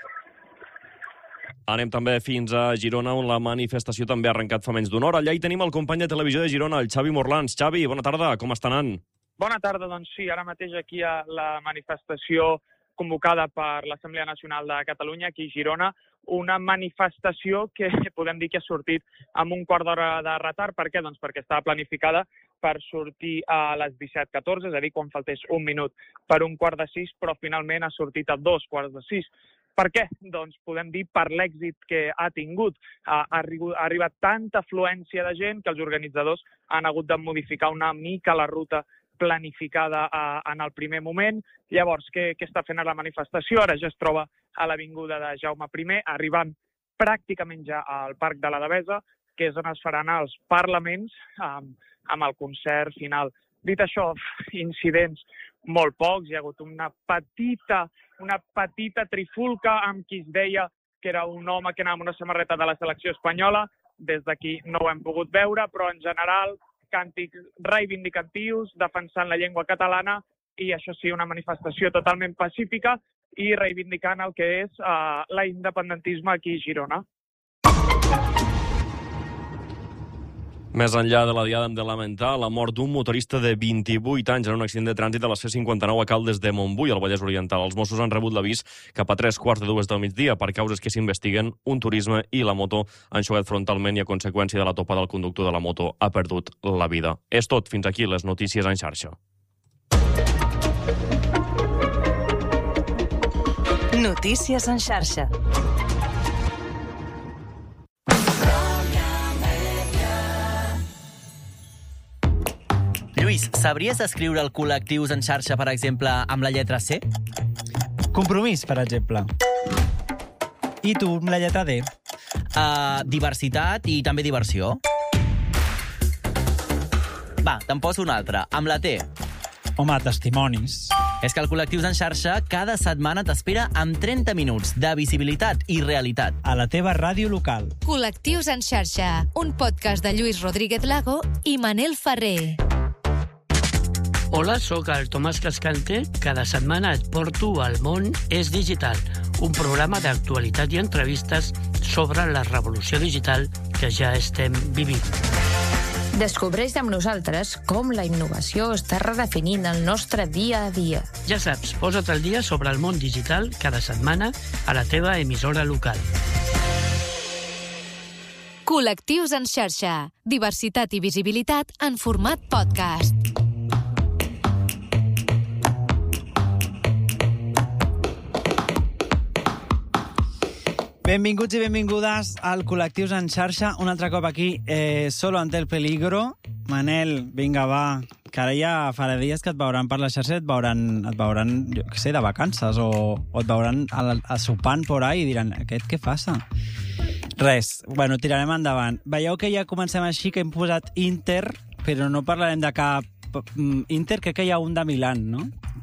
Anem també fins a Girona, on la manifestació també ha arrencat fa menys d'una hora. Allà hi tenim el company de televisió de Girona, el Xavi Morlans. Xavi, bona tarda, com està anant? Bona tarda, doncs sí, ara mateix aquí a la manifestació convocada per l'Assemblea Nacional de Catalunya, aquí a Girona, una manifestació que podem dir que ha sortit amb un quart d'hora de retard. Per què? Doncs perquè estava planificada per sortir a les disset catorze, és a dir, quan faltés un minut per un quart de sis, però finalment ha sortit a dos quarts de sis. Per què? Doncs podem dir per l'èxit que ha tingut. Ha, ha arribat tanta afluència de gent que els organitzadors han hagut de modificar una mica la ruta planificada a, en el primer moment. Llavors, què, què està fent a la manifestació? Ara ja es troba a l'avinguda de Jaume primer, arribant pràcticament ja al Parc de la Devesa, que és on es faran els parlaments amb, amb el concert final. Dit això, incidents molt pocs. Hi ha hagut una petita, una petita trifulca amb qui es deia que era un home que anava amb una samarreta de la selecció espanyola. Des d'aquí no ho hem pogut veure, però en general càntics reivindicatius, defensant la llengua catalana i, això sí, una manifestació totalment pacífica i reivindicant el que és uh, l'independentisme aquí a Girona. Més enllà de la Diada hem de lamentar la mort d'un motorista de vint-i-vuit anys en un accident de trànsit a la C cinquanta-nou a Caldes de Montbui, al Vallès Oriental. Els Mossos han rebut l'avís cap a tres quarts de dues del migdia per causes que s'investiguen. Un turisme i la moto han xocat frontalment i a conseqüència de la topada del conductor de la moto ha perdut la vida. És tot. Fins aquí les notícies en xarxa. Notícies en xarxa. Lluís, sabries escriure el col·lectius en xarxa, per exemple, amb la lletra C? Compromís, per exemple. I tu, amb la lletra D? Uh, diversitat i també diversió. Va, te'n poso una altra, amb la T. Home, testimonis. És que el Col·lectius en xarxa cada setmana t'espera amb trenta minuts de visibilitat i realitat. A la teva ràdio local. Col·lectius en xarxa, un podcast de Lluís Rodríguez Lago i Manel Ferrer. Hola, sóc el Tomàs Cascante. Cada setmana et porto al Món és Digital, un programa d'actualitat i entrevistes sobre la revolució digital que ja estem vivint. Descobreix amb nosaltres com la innovació està redefinint el nostre dia a dia. Ja saps, posa't al dia sobre el món digital cada setmana a la teva emissora local. Col·lectius en xarxa. Diversitat i visibilitat en format podcast. Benvinguts i benvingudes al Col·lectius en xarxa. Un altre cop aquí, eh, solo ante el peligro. Manel, vinga, va, que ara ja farà dies que et veuran per la xarxa, et veuran, et veuran jo què sé, de vacances, o, o et veuran a, a sopant por ahí i diran, aquest què passa? Res, bueno, tirarem endavant. Veieu que ja comencem així, que hem posat Inter, però no parlarem de cap Inter, crec que hi ha un de Milan, no?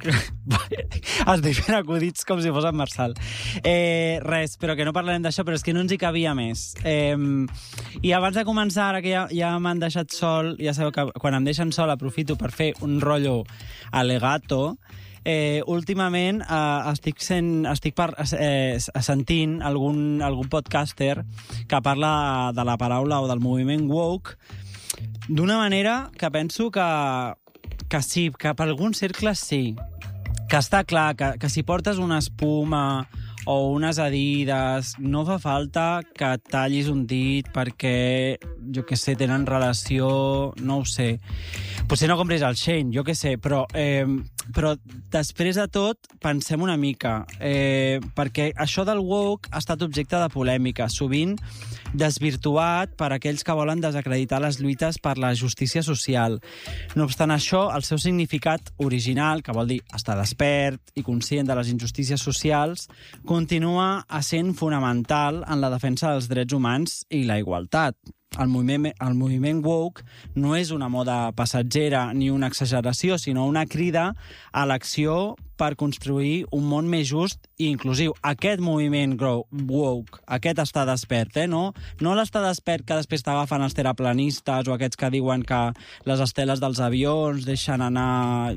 Estic fent acudits com si fos en Marçal. Eh, res, però que no parlarem d'això, però és que no ens hi cabia més. Eh, I abans de començar, ara que ja, ja m'han deixat sol, ja sabeu que quan em deixen sol aprofito per fer un rotllo alegato. Eh, últimament eh, estic, sent, estic par, eh, sentint algun, algun podcaster que parla de la paraula o del moviment woke d'una manera que penso que, que sí, que per alguns cercles sí. Que està clar, que, que si portes una espuma o unes Adidas, no fa falta que tallis un dit perquè, jo què sé, tenen relació, no ho sé. Potser no compris el Shein, jo què sé, però, eh, però després de tot pensem una mica, eh, perquè això del woke ha estat objecte de polèmica, sovint desvirtuat per aquells que volen desacreditar les lluites per la justícia social. No obstant això, el seu significat original, que vol dir estar despert i conscient de les injustícies socials, continua essent fonamental en la defensa dels drets humans i la igualtat. El moviment, el moviment woke no és una moda passatgera ni una exageració, sinó una crida a l'acció per construir un món més just i inclusiu. Aquest moviment woke, aquest està despert, eh? no, no l'està despert que després t'agafen els terraplanistes o aquests que diuen que les esteles dels avions deixen anar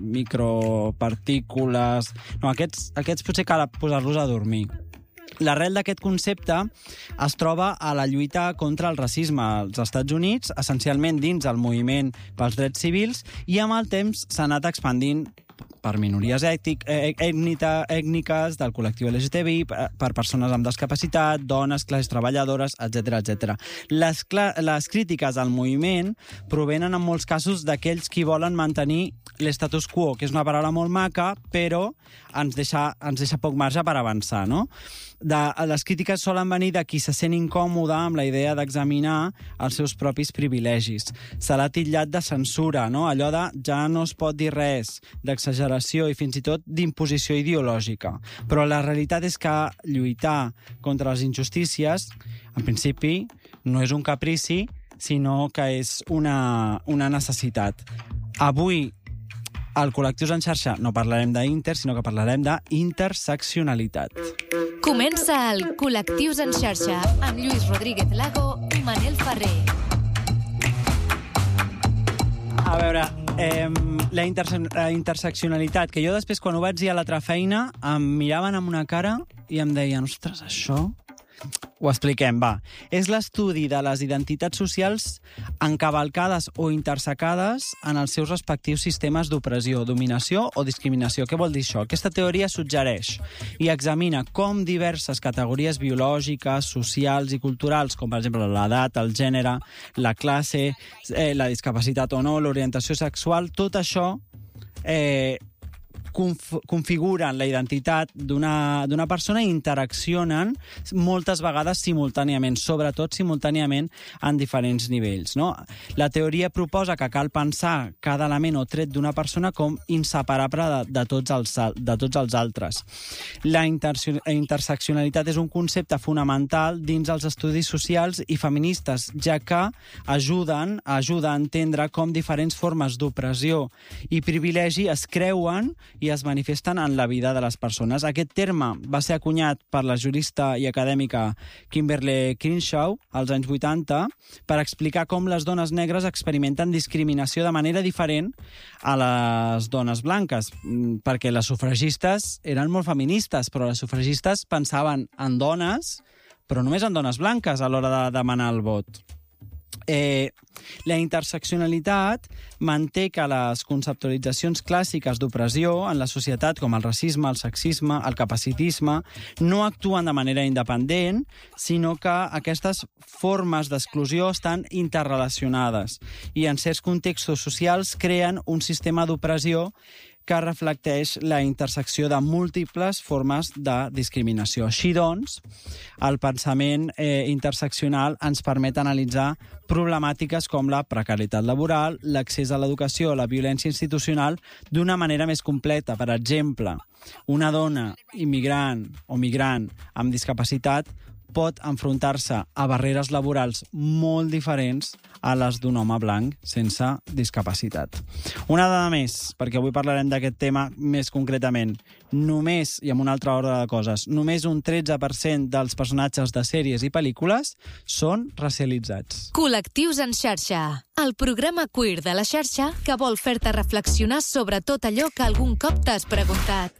micropartícules. No, aquests, aquests potser cal posar-los a dormir. L'arrel d'aquest concepte es troba a la lluita contra el racisme als Estats Units, essencialment dins el moviment pels drets civils, i amb el temps s'ha anat expandint per minories ètic, ètnica, ètniques, del col·lectiu L G T B I, per persones amb discapacitat, dones, classes treballadores, etcètera, etcètera. Les, les crítiques al moviment provenen en molts casos d'aquells qui volen mantenir l'estatus quo, que és una paraula molt maca, però ens deixa, ens deixa poc marge per avançar, no? De, les crítiques solen venir de qui se sent incòmode amb la idea d'examinar els seus propis privilegis. Se l'ha titllat de censura, no? Allò de ja no es pot dir res, d'exageració i fins i tot d'imposició ideològica. Però la realitat és que lluitar contra les injustícies, en principi, no és un caprici, sinó que és una, una necessitat. Avui, al Col·lectius en xarxa no parlarem d'Inter, sinó que parlarem d'interseccionalitat. Comença el Col·lectius en xarxa amb Lluís Rodríguez Lago i Manel Ferrer. A veure, eh, la, interse la interseccionalitat, que jo després quan ho vaig dir a l'altra feina em miraven amb una cara i em deien, ostres, això... Ho expliquem, va. És l'estudi de les identitats socials encavalcades o intersecades en els seus respectius sistemes d'opressió, dominació o discriminació. Què vol dir això? Aquesta teoria suggereix i examina com diverses categories biològiques, socials i culturals, com per exemple l'edat, el gènere, la classe, eh, la discapacitat o no, l'orientació sexual, tot això eh, conf configuren la identitat d'una persona i interaccionen moltes vegades simultàniament, sobretot simultàniament en diferents nivells, no? La teoria proposa que cal pensar cada element o tret d'una persona com inseparable de, de, tots els, de tots els altres. La interseccionalitat és un concepte fonamental dins els estudis socials i feministes, ja que ajuden, ajuda a entendre com diferents formes d'opressió i privilegi es creuen i es manifesten en la vida de les persones. Aquest terme va ser acunyat per la jurista i acadèmica Kimberly Crenshaw als anys vuitanta per explicar com les dones negres experimenten discriminació de manera diferent a les dones blanques, perquè les sufragistes eren molt feministes, però les sufragistes pensaven en dones, però només en dones blanques a l'hora de demanar el vot. Eh, la interseccionalitat manté que les conceptualitzacions clàssiques d'opressió en la societat, com el racisme, el sexisme, el capacitisme, no actuen de manera independent, sinó que aquestes formes d'exclusió estan interrelacionades i en certs contextos socials creen un sistema d'opressió que reflecteix la intersecció de múltiples formes de discriminació. Així doncs, el pensament eh, interseccional ens permet analitzar problemàtiques com la precarietat laboral, l'accés a l'educació, la violència institucional, d'una manera més completa. Per exemple, una dona immigrant o migrant amb discapacitat pot enfrontar-se a barreres laborals molt diferents a les d'un home blanc sense discapacitat. Una dada més, perquè avui parlarem d'aquest tema més concretament. Només, i amb una altra ordre de coses, només un tretze per cent dels personatges de sèries i pel·lícules són racialitzats. Col·lectius en xarxa, el programa queer de la xarxa que vol fer-te reflexionar sobre tot allò que algun cop t'has preguntat.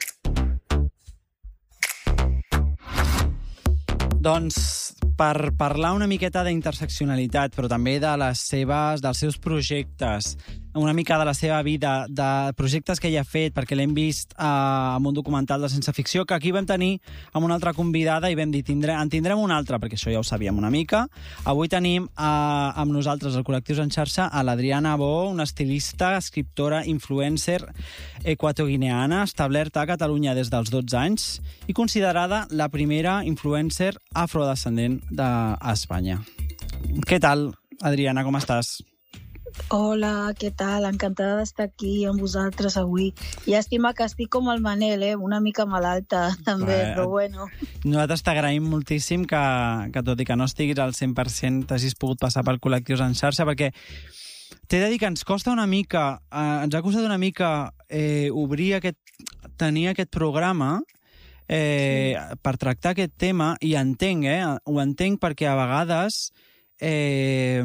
Doncs per parlar una miqueta d'interseccionalitat, però també de les seves, dels seus projectes, una mica de la seva vida, de projectes que ella ha fet, perquè l'hem vist eh, en un documental de ciència ficció, que aquí vam tenir amb una altra convidada i vam dir, tindre, en tindrem una altra, perquè això ja ho sabíem una mica. Avui tenim eh, amb nosaltres, el Col·lectius en xarxa, a l'Adriana Bo, una estilista, escriptora, influencer equatoguineana, establerta a Catalunya des dels dotze anys i considerada la primera influencer afrodescendent d'Espanya. Què tal, Adriana, com estàs? Hola, què tal? Encantada d'estar aquí amb vosaltres avui. Llàstima que estic com el Manel, eh? Una mica malalta, també, eh, però bueno. Nosaltres t'agraïm moltíssim que, que tot i que no estiguis al cent per cent t'hagis pogut passar pel Col·lectius en xarxa, perquè t'he de dir que ens costa una mica, eh, ens ha costat una mica eh, obrir aquest, tenir aquest programa eh, sí. per tractar aquest tema, i entenc, eh? Ho entenc perquè a vegades eh,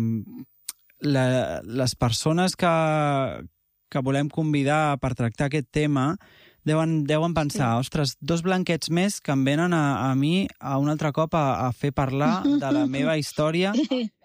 La, les persones que, que volem convidar per tractar aquest tema deuen, deuen pensar, sí. ostres, dos blanquets més que em venen a, a mi a un altre cop a, a fer parlar de la meva història.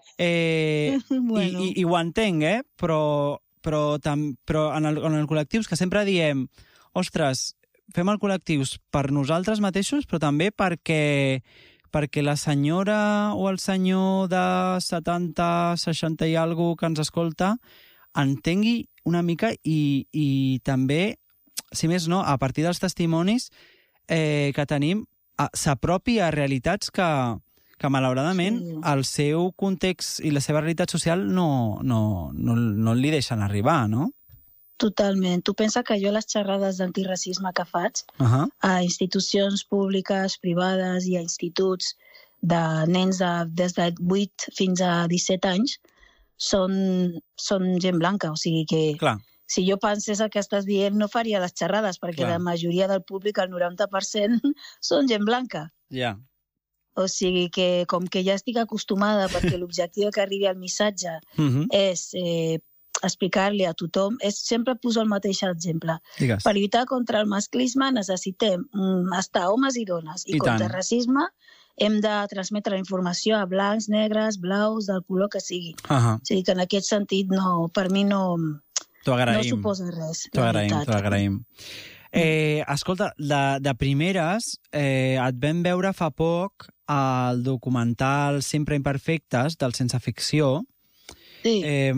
Eh, bueno. i, i, I ho entenc, eh? Però, però, tam, però en, el, en el Col·lectius que sempre diem, ostres, fem el Col·lectius per nosaltres mateixos, però també perquè... perquè la senyora o el senyor de setanta, seixanta i alguna que ens escolta entengui una mica i, i també, si més no, a partir dels testimonis eh, que tenim, s'apropi a realitats que, que malauradament, sí. el seu context i la seva realitat social no, no, no, no li deixen arribar, no? Totalment. Tu pensa que jo les xerrades d'antiracisme que faig uh-huh. a institucions públiques, privades i a instituts de nens de, des de vuit fins a disset anys són, són gent blanca. O sigui que Clar. si jo pensés el que estàs dient no faria les xerrades perquè Clar. la majoria del públic, el noranta per cent, són gent blanca. Ja. Yeah. O sigui que com que ja estic acostumada perquè l'objectiu que arribi al missatge uh-huh. és... Eh, explicar-li a tothom, és, sempre poso el mateix exemple. Digues. Per lluitar contra el masclisme necessitem mm, estar homes i dones, i, I contra tant. el racisme hem de transmetre la informació a blancs, negres, blaus, del color que sigui. Uh-huh. O sigui que en aquest sentit, no, per mi no, no suposa res. T'ho agraïm, t'ho agraïm. Eh, escolta, de, de primeres, eh, et vam veure fa poc al documental Sempre Imperfectes, del Sense Ficció. Sí. Eh,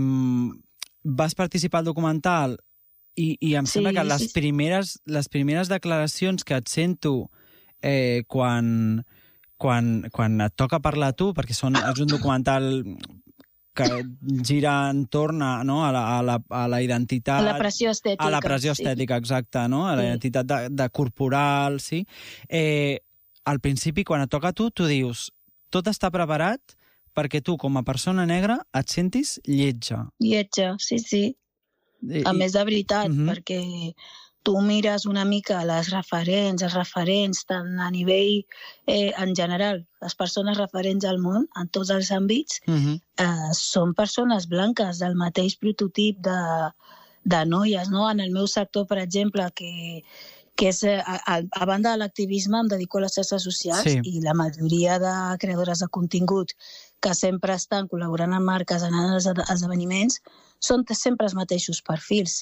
vas participar al documental i, i em sí, sembla que les, sí. primeres, les primeres declaracions que et sento eh, quan, quan, quan et toca parlar a tu, perquè són, és un documental que gira entorn a, no, a, la, a, la, a la identitat... A la pressió estètica. A la pressió estètica, sí. exacte, no? A la sí. identitat de, de corporal, sí. Eh, al principi, quan et toca a tu, tu dius, tot està preparat perquè tu, com a persona negra, et sentis lletja. Lletja, sí, sí. I, a més de veritat, uh-huh. perquè tu mires una mica les referents, els referents, tant a nivell, eh, en general, les persones referents al món, en tots els àmbits, uh-huh. eh, són persones blanques, del mateix prototip de, de noies, no? En el meu sector, per exemple, que, que és, a, a, a banda de l'activisme, em dedico a les xarxes socials Sí. i la majoria de creadores de contingut que sempre estan col·laborant amb marques, anant als esdeveniments, són sempre els mateixos perfils.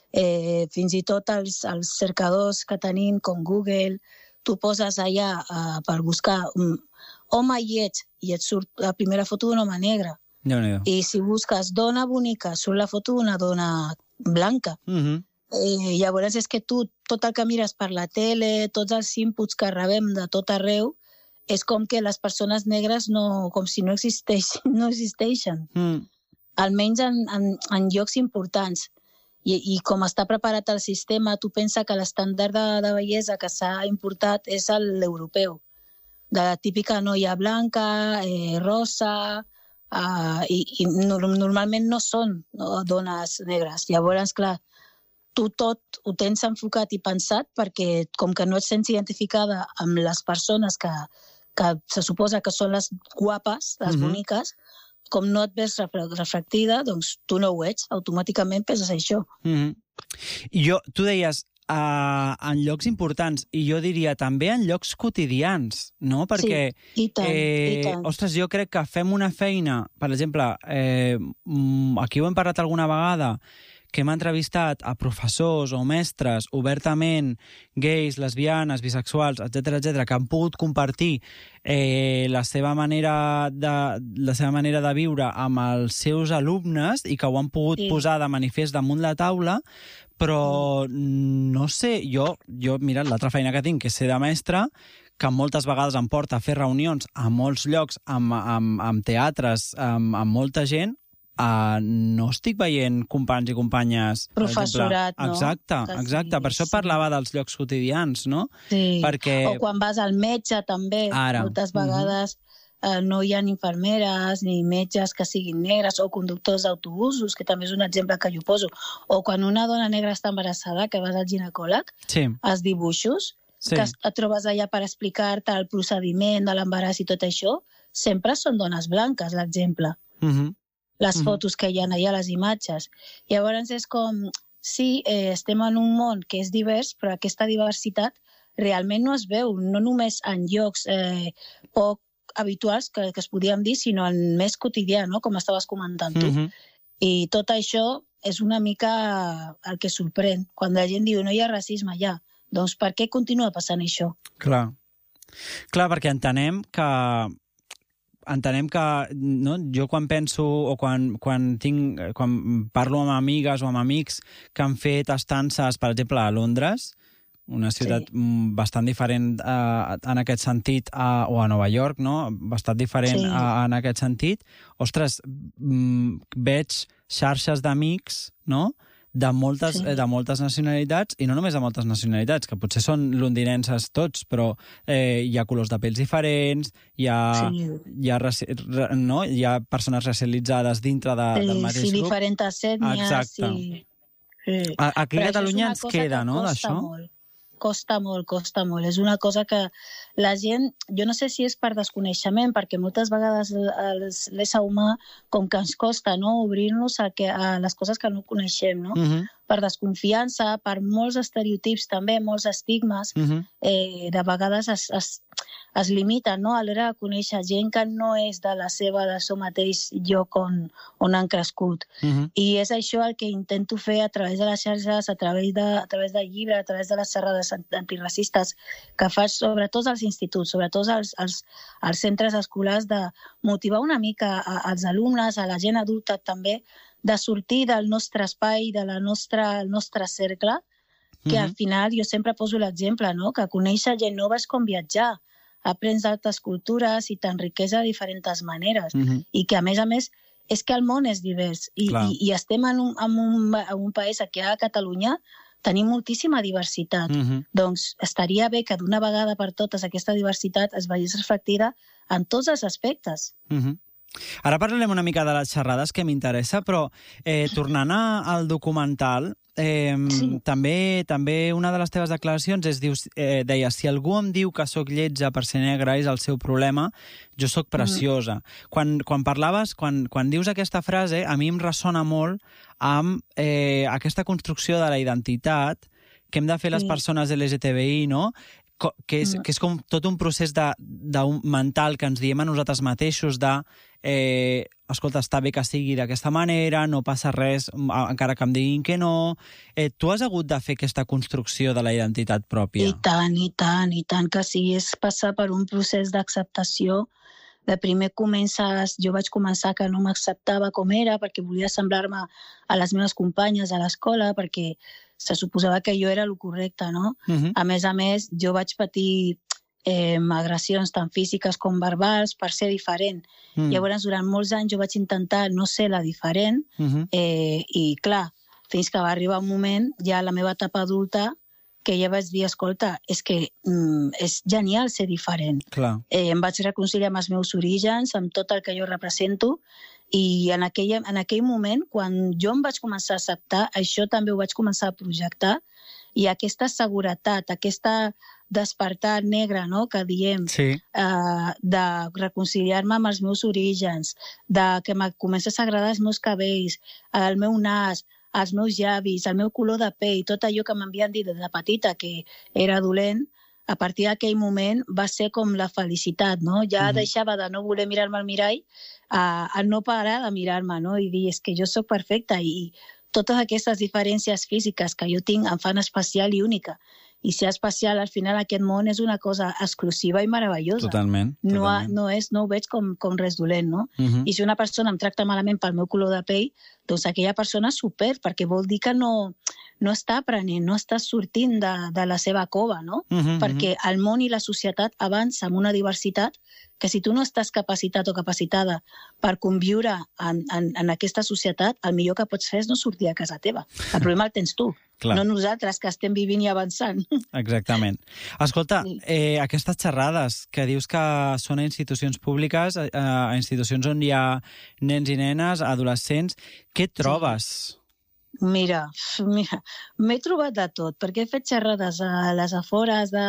Eh, fins i tot els, els cercadors que tenim, com Google, tu poses allà uh, per buscar un home lleig i et surt la primera foto d'un home negre. Déu-n'hi-do. I si busques dona bonica, surt la foto d'una dona blanca. Mhm. Eh, llavors és que tu, tot el que mires per la tele, tots els inputs que rebem de tot arreu, és com que les persones negres no, com si no existeixen. No existeixen. Mm. Almenys en, en, en llocs importants. I, I com està preparat el sistema, tu pensa que l'estàndard de, de bellesa que s'ha importat és l'europeu. De la típica noia blanca, eh, rosa, eh, i, i normalment no són no, dones negres. Llavors, clar, tu tot ho tens enfocat i pensat perquè com que no et sents identificada amb les persones que, que se suposa que són les guapes, les Mhm. boniques, com no et ves reflectida, doncs tu no ho ets, automàticament penses això. Mm-hmm. I jo, tu deies, uh, en llocs importants, i jo diria també en llocs quotidians, no? Perquè, sí, i tant, eh, i tant. ostres, jo crec que fem una feina, per exemple, eh, aquí ho hem parlat alguna vegada, que hem entrevistat a professors o mestres obertament gais, lesbianes, bisexuals, etcètera, etcètera, que han pogut compartir eh, la seva manera de, la seva manera de viure amb els seus alumnes i que ho han pogut Sí. posar de manifest damunt la taula, però no sé, jo, jo mira, l'altra feina que tinc, que és ser de mestre, que moltes vegades em porta a fer reunions a molts llocs, amb, amb, amb teatres, amb, amb molta gent, Uh, no estic veient companys i companyes... per Professorat, exemple. no? Exacte, Que exacte. Per això sí. parlava dels llocs quotidians, no? Sí. Perquè... O quan vas al metge, també. Ara. Moltes vegades eh, no hi ha ni infermeres ni metges que siguin negres o conductors d'autobusos, que també és un exemple que jo poso. O quan una dona negra està embarassada, que vas al ginecòleg, Sí. els dibuixos, Sí. que es- et trobes allà per explicar-te el procediment de l'embaràs i tot això, sempre són dones blanques, l'exemple. Mhm. Les Mhm. fotos que hi ha allà, les imatges. Llavors és com, sí, eh, estem en un món que és divers, però aquesta diversitat realment no es veu, no només en llocs eh, poc habituals, que, que es podíem dir, sinó en més quotidià, no? Com estaves comentant tu. Mhm. I tot això és una mica el que sorprèn. Quan la gent diu no hi ha racisme ja, doncs per què continua passant això? Clar. Clar, perquè entenem que entenem que no, jo quan penso o quan, quan, tinc, quan parlo amb amigues o amb amics que han fet estances, per exemple, a Londres, una ciutat sí. bastant diferent uh, en aquest sentit, uh, o a Nova York, no? Bastant diferent Sí. uh, en aquest sentit. Ostres, mm, veig xarxes d'amics, no?, de moltes, Sí. eh, de moltes nacionalitats, i no només de moltes nacionalitats, que potser són londinenses tots, però eh, hi ha colors de pels diferents, hi ha, Sí. hi ha, raci- ra- no? hi ha persones racialitzades dintre de, Sí, del mateix sí, grup. diferents ètnies. Exacte. Sí. Sí. A- Aquí Però a això és Catalunya una ens cosa queda, que no?, costa d'això. molt. Costa molt, costa molt. És una cosa que la gent, jo no sé si és per desconeixement, perquè moltes vegades els- l'ésser humà, com que ens costa, no?, obrir-nos a, que, a les coses que no coneixem, no? Mhm, Per desconfiança, per molts estereotips també, molts estigmes, mhm. eh, de vegades es, es, es limiten, no?, a l'hora de conèixer gent que no és de la seva, del seu mateix lloc on, on han crescut. Mhm. I és això el que intento fer a través de les xarxes, a través de, a través del llibre, a través de les xerrades antiracistes que faig sobretot als instituts, sobretot als, als, als centres escolars, de motivar una mica a, als alumnes, a la gent adulta també, de sortir del nostre espai, de la nostra, el nostre cercle, que al Mhm. final jo sempre poso l'exemple, no?, que conèixer gent nova és com viatjar, aprens d'altres cultures i t'enriqueix de diferents maneres. Mhm. I que, a més a més, és que el món és divers. I, Clar. i, i estem en un, en, un, en un país, aquí a Catalunya, tenim moltíssima diversitat. Mhm. Doncs estaria bé que d'una vegada per totes aquesta diversitat es veiés reflectida en tots els aspectes. Mhm. Ara parlarem una mica de les xerrades, que m'interessa, però eh, tornant a, al documental, eh, Sí. també també una de les teves declaracions és, dius, eh, deia, si algú em diu que sóc lletja per ser negra és el seu problema, jo sóc preciosa. Mm. Quan, quan parlaves, quan, quan dius aquesta frase, a mi em ressona molt amb eh, aquesta construcció de la identitat que hem de fer les Sí. persones L G T B I, no? Co- que és, Mm. que és com tot un procés de, de un mental que ens diem a nosaltres mateixos de eh, escolta, està bé que sigui d'aquesta manera, no passa res, a- encara que em diguin que no. Eh, tu has hagut de fer aquesta construcció de la identitat pròpia? I tant, i tant, i tant que sí. És passar per un procés d'acceptació. De primer comences, jo vaig començar que no m'acceptava com era perquè volia semblar-me a les meves companyes a l'escola perquè se suposava que jo era el correcte, no? Mhm. A més a més, jo vaig patir eh, agressions tant físiques com verbals per ser diferent. Mm. Llavors, durant molts anys jo vaig intentar no ser la diferent Mhm. eh, i, clar, fins que va arribar un moment, ja a la meva etapa adulta, que ja vaig dir, escolta, és que mm, és genial ser diferent. Clar. Eh, em vaig reconciliar amb els meus orígens, amb tot el que jo represento, i en aquell, en aquell moment, quan jo em vaig començar a acceptar, això també ho vaig començar a projectar, i aquesta seguretat, aquesta despertar negre, no?, que diem, Sí. eh, de reconciliar-me amb els meus orígens, de que me comences a agradar els meus cabells, el meu nas, els meus llavis, el meu color de pell, tot allò que m'havien dit des de petita que era dolent, a partir d'aquell moment va ser com la felicitat, no? Ja Mhm. deixava de no voler mirar-me al mirall a, a no parar de mirar-me, no? I dir, és que jo sóc perfecta i totes aquestes diferències físiques que jo tinc em fan especial i única. I ser especial, al final, aquest món és una cosa exclusiva i meravellosa. Totalment. No, ha, totalment. no, és, no ho veig com, com res dolent, no? Mhm. I si una persona em tracta malament pel meu color de pell, doncs aquella persona s'ho perd, perquè vol dir que no, no està aprenent, no està sortint de, de la seva cova, no? Mhm, Perquè el món i la societat avança amb una diversitat que si tu no estàs capacitat o capacitada per conviure en, en, en aquesta societat, el millor que pots fer és no sortir a casa teva. El problema el tens tu, Clar. no nosaltres, que estem vivint i avançant. Exactament. Escolta, Sí. eh, aquestes xerrades que dius que són a institucions públiques, eh, a institucions on hi ha nens i nenes, adolescents, què trobes? Mira, mira, m'he trobat de tot, perquè he fet xerrades a les afores de,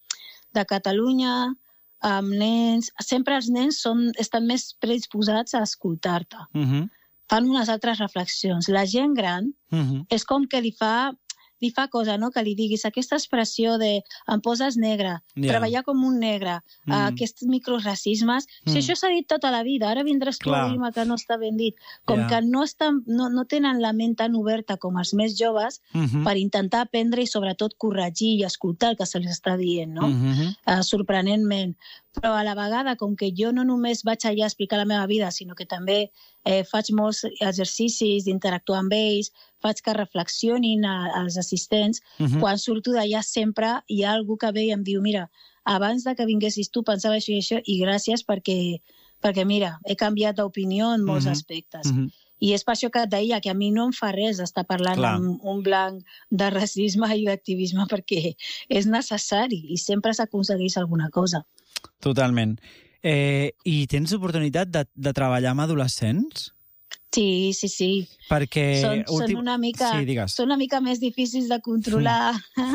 de Catalunya, amb nens. Sempre els nens són, estan més predisposats a escoltar-te. Uh -huh. Fan unes altres reflexions. La gent gran Uh -huh. és com que li fa, li fa cosa, no?, que li diguis aquesta expressió de em poses negre, Ja. treballar com un negre, Mm. uh, aquests microracismes. Mm. Si això s'ha dit tota la vida, ara vindràs tu Clar. a dir-me que no està ben dit. Com Ja. que no, estan, no, no tenen la ment tan oberta com els més joves Mhm. per intentar aprendre i sobretot corregir i escoltar el que se li està dient, no? Mhm. Uh, sorprenentment. Però a la vegada, com que jo no només vaig allà a explicar la meva vida, sinó que també eh, faig molts exercicis d'interactuar amb ells, faig que reflexionin a, als assistents, Mhm. quan surto d'allà sempre hi ha algú que ve i em diu, mira, abans de que vinguessis tu pensava això i això, i gràcies perquè, perquè mira, he canviat d'opinió en molts Mhm. aspectes. Mhm. I és per això que et deia que a mi no em fa res estar parlant Clar. amb un blanc de racisme i d'activisme perquè és necessari i sempre s'aconsegueix alguna cosa. Totalment. Eh, I tens oportunitat de, de treballar amb adolescents? Sí, sí, sí. Perquè... Són, són, últim- una mica, Sí, digues. són una mica més difícils de controlar.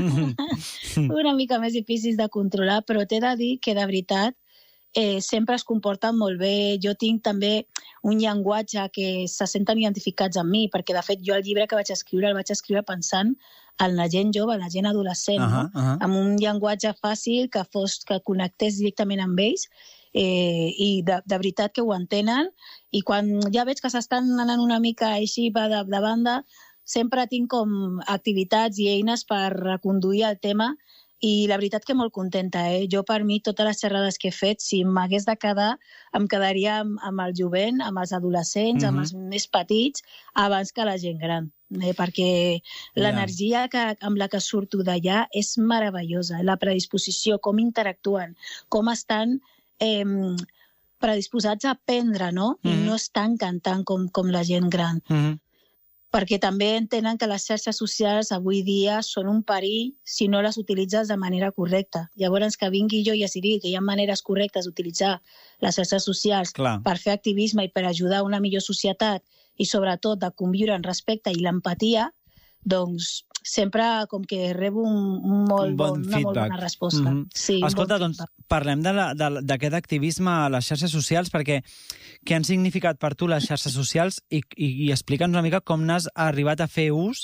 una mica més difícils de controlar, però t'he de dir que, de veritat, eh, sempre es comporten molt bé. Jo tinc també un llenguatge que se senten identificats amb mi, perquè, de fet, jo el llibre que vaig escriure el vaig escriure pensant en la gent jove, en la gent adolescent, Ahà, no? ahà. Amb un llenguatge fàcil que fos que connectés directament amb ells, eh, i de, de veritat que ho entenen, i quan ja veig que s'estan anant una mica així de, de banda, sempre tinc com activitats i eines per reconduir el tema, i la veritat que molt contenta, eh? Jo, per mi, totes les xerrades que he fet, si m'hagués de quedar, em quedaria amb, amb el jovent, amb els adolescents, Mhm. amb els més petits, abans que la gent gran. Eh? Perquè l'energia que, amb la que surto d'allà és meravellosa. La predisposició, com interactuen, com estan eh, predisposats a aprendre, no? I Mhm. no estan cantant com, com la gent gran. Mhm. Perquè també entenen que les xarxes socials avui dia són un perill si no les utilitzes de manera correcta. Llavors, que vingui jo i es digui que hi ha maneres correctes d'utilitzar les xarxes socials Clar. per fer activisme i per ajudar a una millor societat i, sobretot, de conviure en respecte i l'empatia, doncs sempre com que rebo un, un molt Un bon bon, una molt feedback. bona resposta. Mhm. Sí, un Escolta, bon doncs parlem de la- de- d'aquest activisme a les xarxes socials, perquè què han significat per tu les xarxes socials i, i, i explica'ns una mica com n'has arribat a fer ús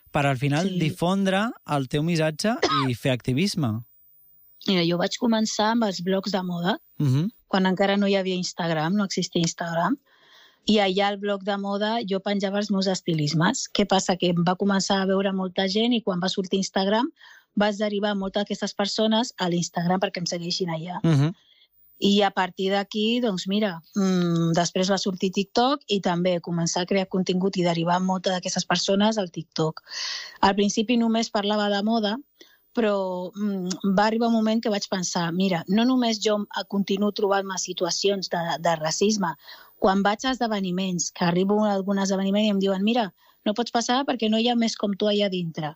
per al final Sí. difondre el teu missatge i fer activisme. Mira, jo vaig començar amb els blogs de moda, Uh -huh. quan encara no hi havia Instagram, no existia Instagram, i allà al blog de moda jo penjava els meus estilismes. Què passa? Que em va començar a veure molta gent i quan va sortir Instagram vas derivar moltes d'aquestes persones a l'Instagram perquè em segueixin allà. Uh -huh. I a partir d'aquí, doncs mira, mmm, després va sortir TikTok i també començar a crear contingut i derivar moltes d'aquestes persones al TikTok. Al principi només parlava de moda, però mm, va arribar un moment que vaig pensar, mira, no només jo continuo trobant-me situacions de, de racisme, quan vaig a esdeveniments, que arribo a algun esdeveniment i em diuen, mira, no pots passar perquè no hi ha més com tu allà dintre.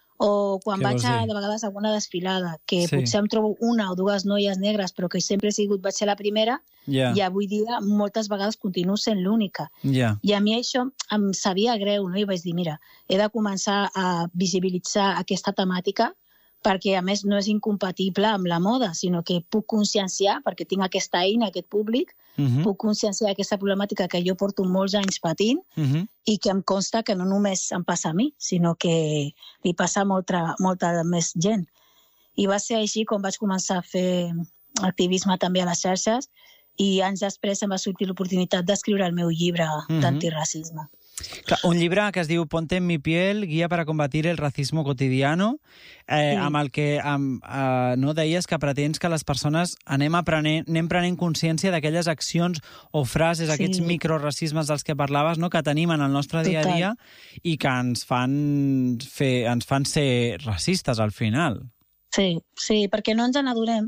O quan Què vaig vols a, dir? de vegades a alguna desfilada, que Sí. potser em trobo una o dues noies negres, però que sempre he sigut, vaig ser la primera, Ja. i avui dia moltes vegades continuo sent l'única. Ja. I a mi això em sabia greu, no? I vaig dir, mira, he de començar a visibilitzar aquesta temàtica perquè, a més, no és incompatible amb la moda, sinó que puc conscienciar, perquè tinc aquesta eina, aquest públic, Uh -huh. puc conscienciar aquesta problemàtica que jo porto molts anys patint Uh -huh. i que em consta que no només em passa a mi, sinó que li passa a molta, molta més gent. I va ser així com vaig començar a fer activisme també a les xarxes i anys després em va sortir l'oportunitat d'escriure el meu llibre Mhm. d'antiracisme. Clar, un llibre que es diu Ponte en mi piel, guia para combatir el racismo cotidiano, eh, Sí. amb el que amb, eh, no deies que pretens que les persones anem, aprenent, anem prenent consciència d'aquelles accions o frases, Sí. aquests microracismes dels que parlaves, no?, que tenim en el nostre dia a Total. dia i que ens fan, fer, ens fan ser racistes al final. Sí, sí, perquè no ens n'adonem.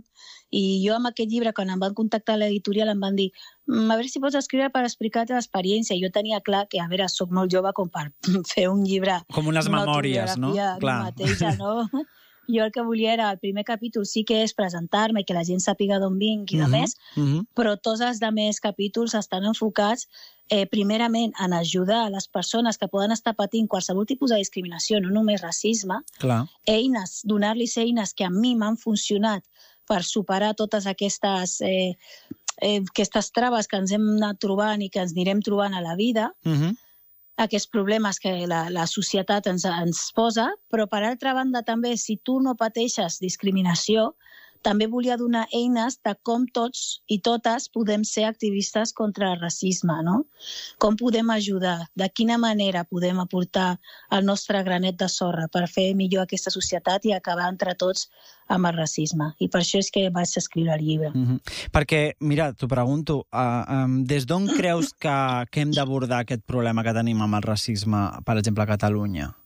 I jo amb aquest llibre, quan em van contactar a l'editorial, em van dir "Mm, a veure si pots escriure per explicar la teva experiència. Jo tenia clar que, a veure, soc molt jove com per fer un llibre... Com unes una memòries, no? autobiografia Clar. mateixa, no? Jo el que volia era, el primer capítol sí que és presentar-me i que la gent sàpiga d'on vinc i de Mhm, més, mhm. però tots els altres capítols estan enfocats eh, primerament en ajudar a les persones que poden estar patint qualsevol tipus de discriminació, no només racisme, Clar. eines, donar-los eines que a mi m'han funcionat per superar totes aquestes, eh, eh, aquestes traves que ens hem anat trobant i que ens anirem trobant a la vida, Mhm. aquests problemes que la, la societat ens, ens posa, però per altra banda també, si tu no pateixes discriminació, també volia donar eines de com tots i totes podem ser activistes contra el racisme, no? Com podem ajudar, de quina manera podem aportar el nostre granet de sorra per fer millor aquesta societat i acabar entre tots amb el racisme. I per això és que vaig escriure el llibre. Mhm. Perquè, mira, t'ho pregunto, uh, um, des d'on creus que, que hem d'abordar aquest problema que tenim amb el racisme, per exemple, a Catalunya?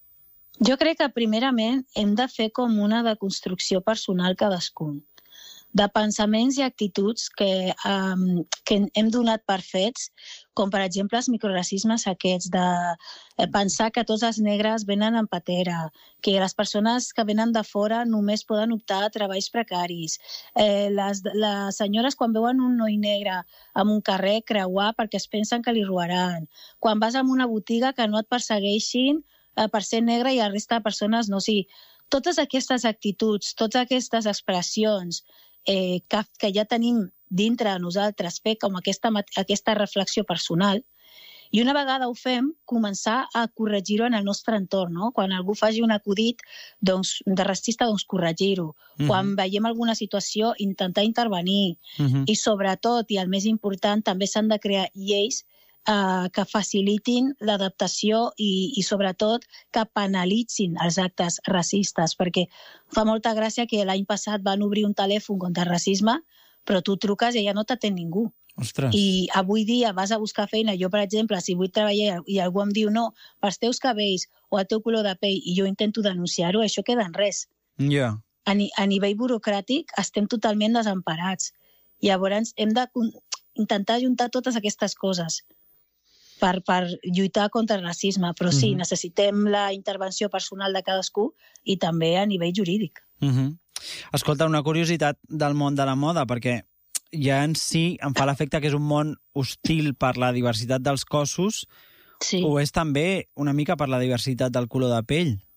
Jo crec que primerament hem de fer com una deconstrucció personal cadascun, de pensaments i actituds que, um, que hem donat per fets, com per exemple els microracismes aquests, de pensar que tots els negres venen en patera, que les persones que venen de fora només poden optar a treballs precaris, eh, les, les senyores quan veuen un noi negre en un carrer creuar perquè es pensen que li robaran, quan vas a una botiga que no et persegueixin per ser negre i la resta de persones no. O sigui, totes aquestes actituds, totes aquestes expressions eh, que, que ja tenim dintre de nosaltres, fer com aquesta, aquesta reflexió personal, i una vegada ho fem, començar a corregir-ho en el nostre entorn, no? Quan algú faci un acudit doncs, de racista, doncs corregir-ho. Mhm. Quan veiem alguna situació, intentar intervenir. Mhm. I sobretot, i el més important, també s'han de crear lleis Uh, que facilitin l'adaptació i, i sobretot que penalitzin els actes racistes, perquè fa molta gràcia que l'any passat van obrir un telèfon contra el racisme, però tu truques i ja no t'atén ningú. Ostres. I avui dia vas a buscar feina, jo per exemple, si vull treballar i algú em diu no, pels teus cabells o el teu color de pell, i jo intento denunciar-ho, això queda en res. Ja. A, ni, a nivell burocràtic estem totalment desemparats. Llavors hem de intentar juntar totes aquestes coses per, per lluitar contra el racisme, però sí, Mhm. necessitem la intervenció personal de cadascú i també a nivell jurídic. Mhm. Escolta, una curiositat del món de la moda, perquè ja en si em fa l'efecte que és un món hostil per la diversitat dels cossos, sí. o és també una mica per la diversitat del color de pell?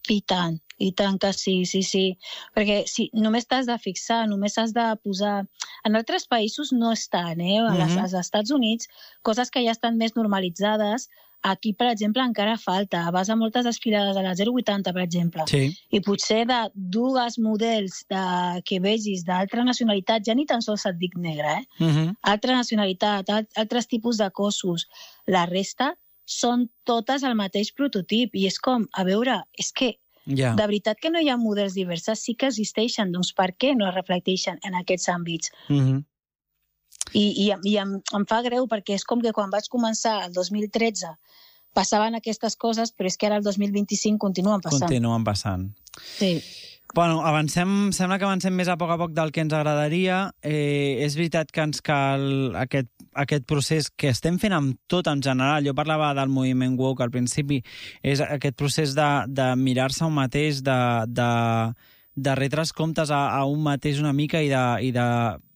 I tant, i tant que sí, sí, sí. Perquè si només t'has de fixar, només has de posar... En altres països no estan, eh? A les, als Estats Units, coses que ja estan més normalitzades, aquí, per exemple, encara falta. Vas a moltes desfilades a la zero vuitanta, per exemple, sí. I potser de dues models de, que vegis d'altra nacionalitat, ja ni tan sols et dic negre, eh? Uh-huh. Altra nacionalitat, altres tipus de cossos. La resta són totes el mateix prototip i és com, a veure, és que yeah. de veritat que no hi ha models diverses, sí que existeixen, doncs per què no es reflecteixen en aquests àmbits? Uh-huh. I, i, i em, em fa greu perquè és com que quan vaig començar el dos mil tretze passaven aquestes coses, però és que ara el dos mil vint-i-cinc continuen passant. Continuen passant. Sí. Bueno, avancem, sembla que avancem més a poc a poc del que ens agradaria. Eh, és veritat que ens cal aquest, aquest procés que estem fent amb tot en general. Jo parlava del moviment woke al principi. És aquest procés de, de mirar-se un mateix, de, de, de retre's comptes a, a un mateix una mica i de, i de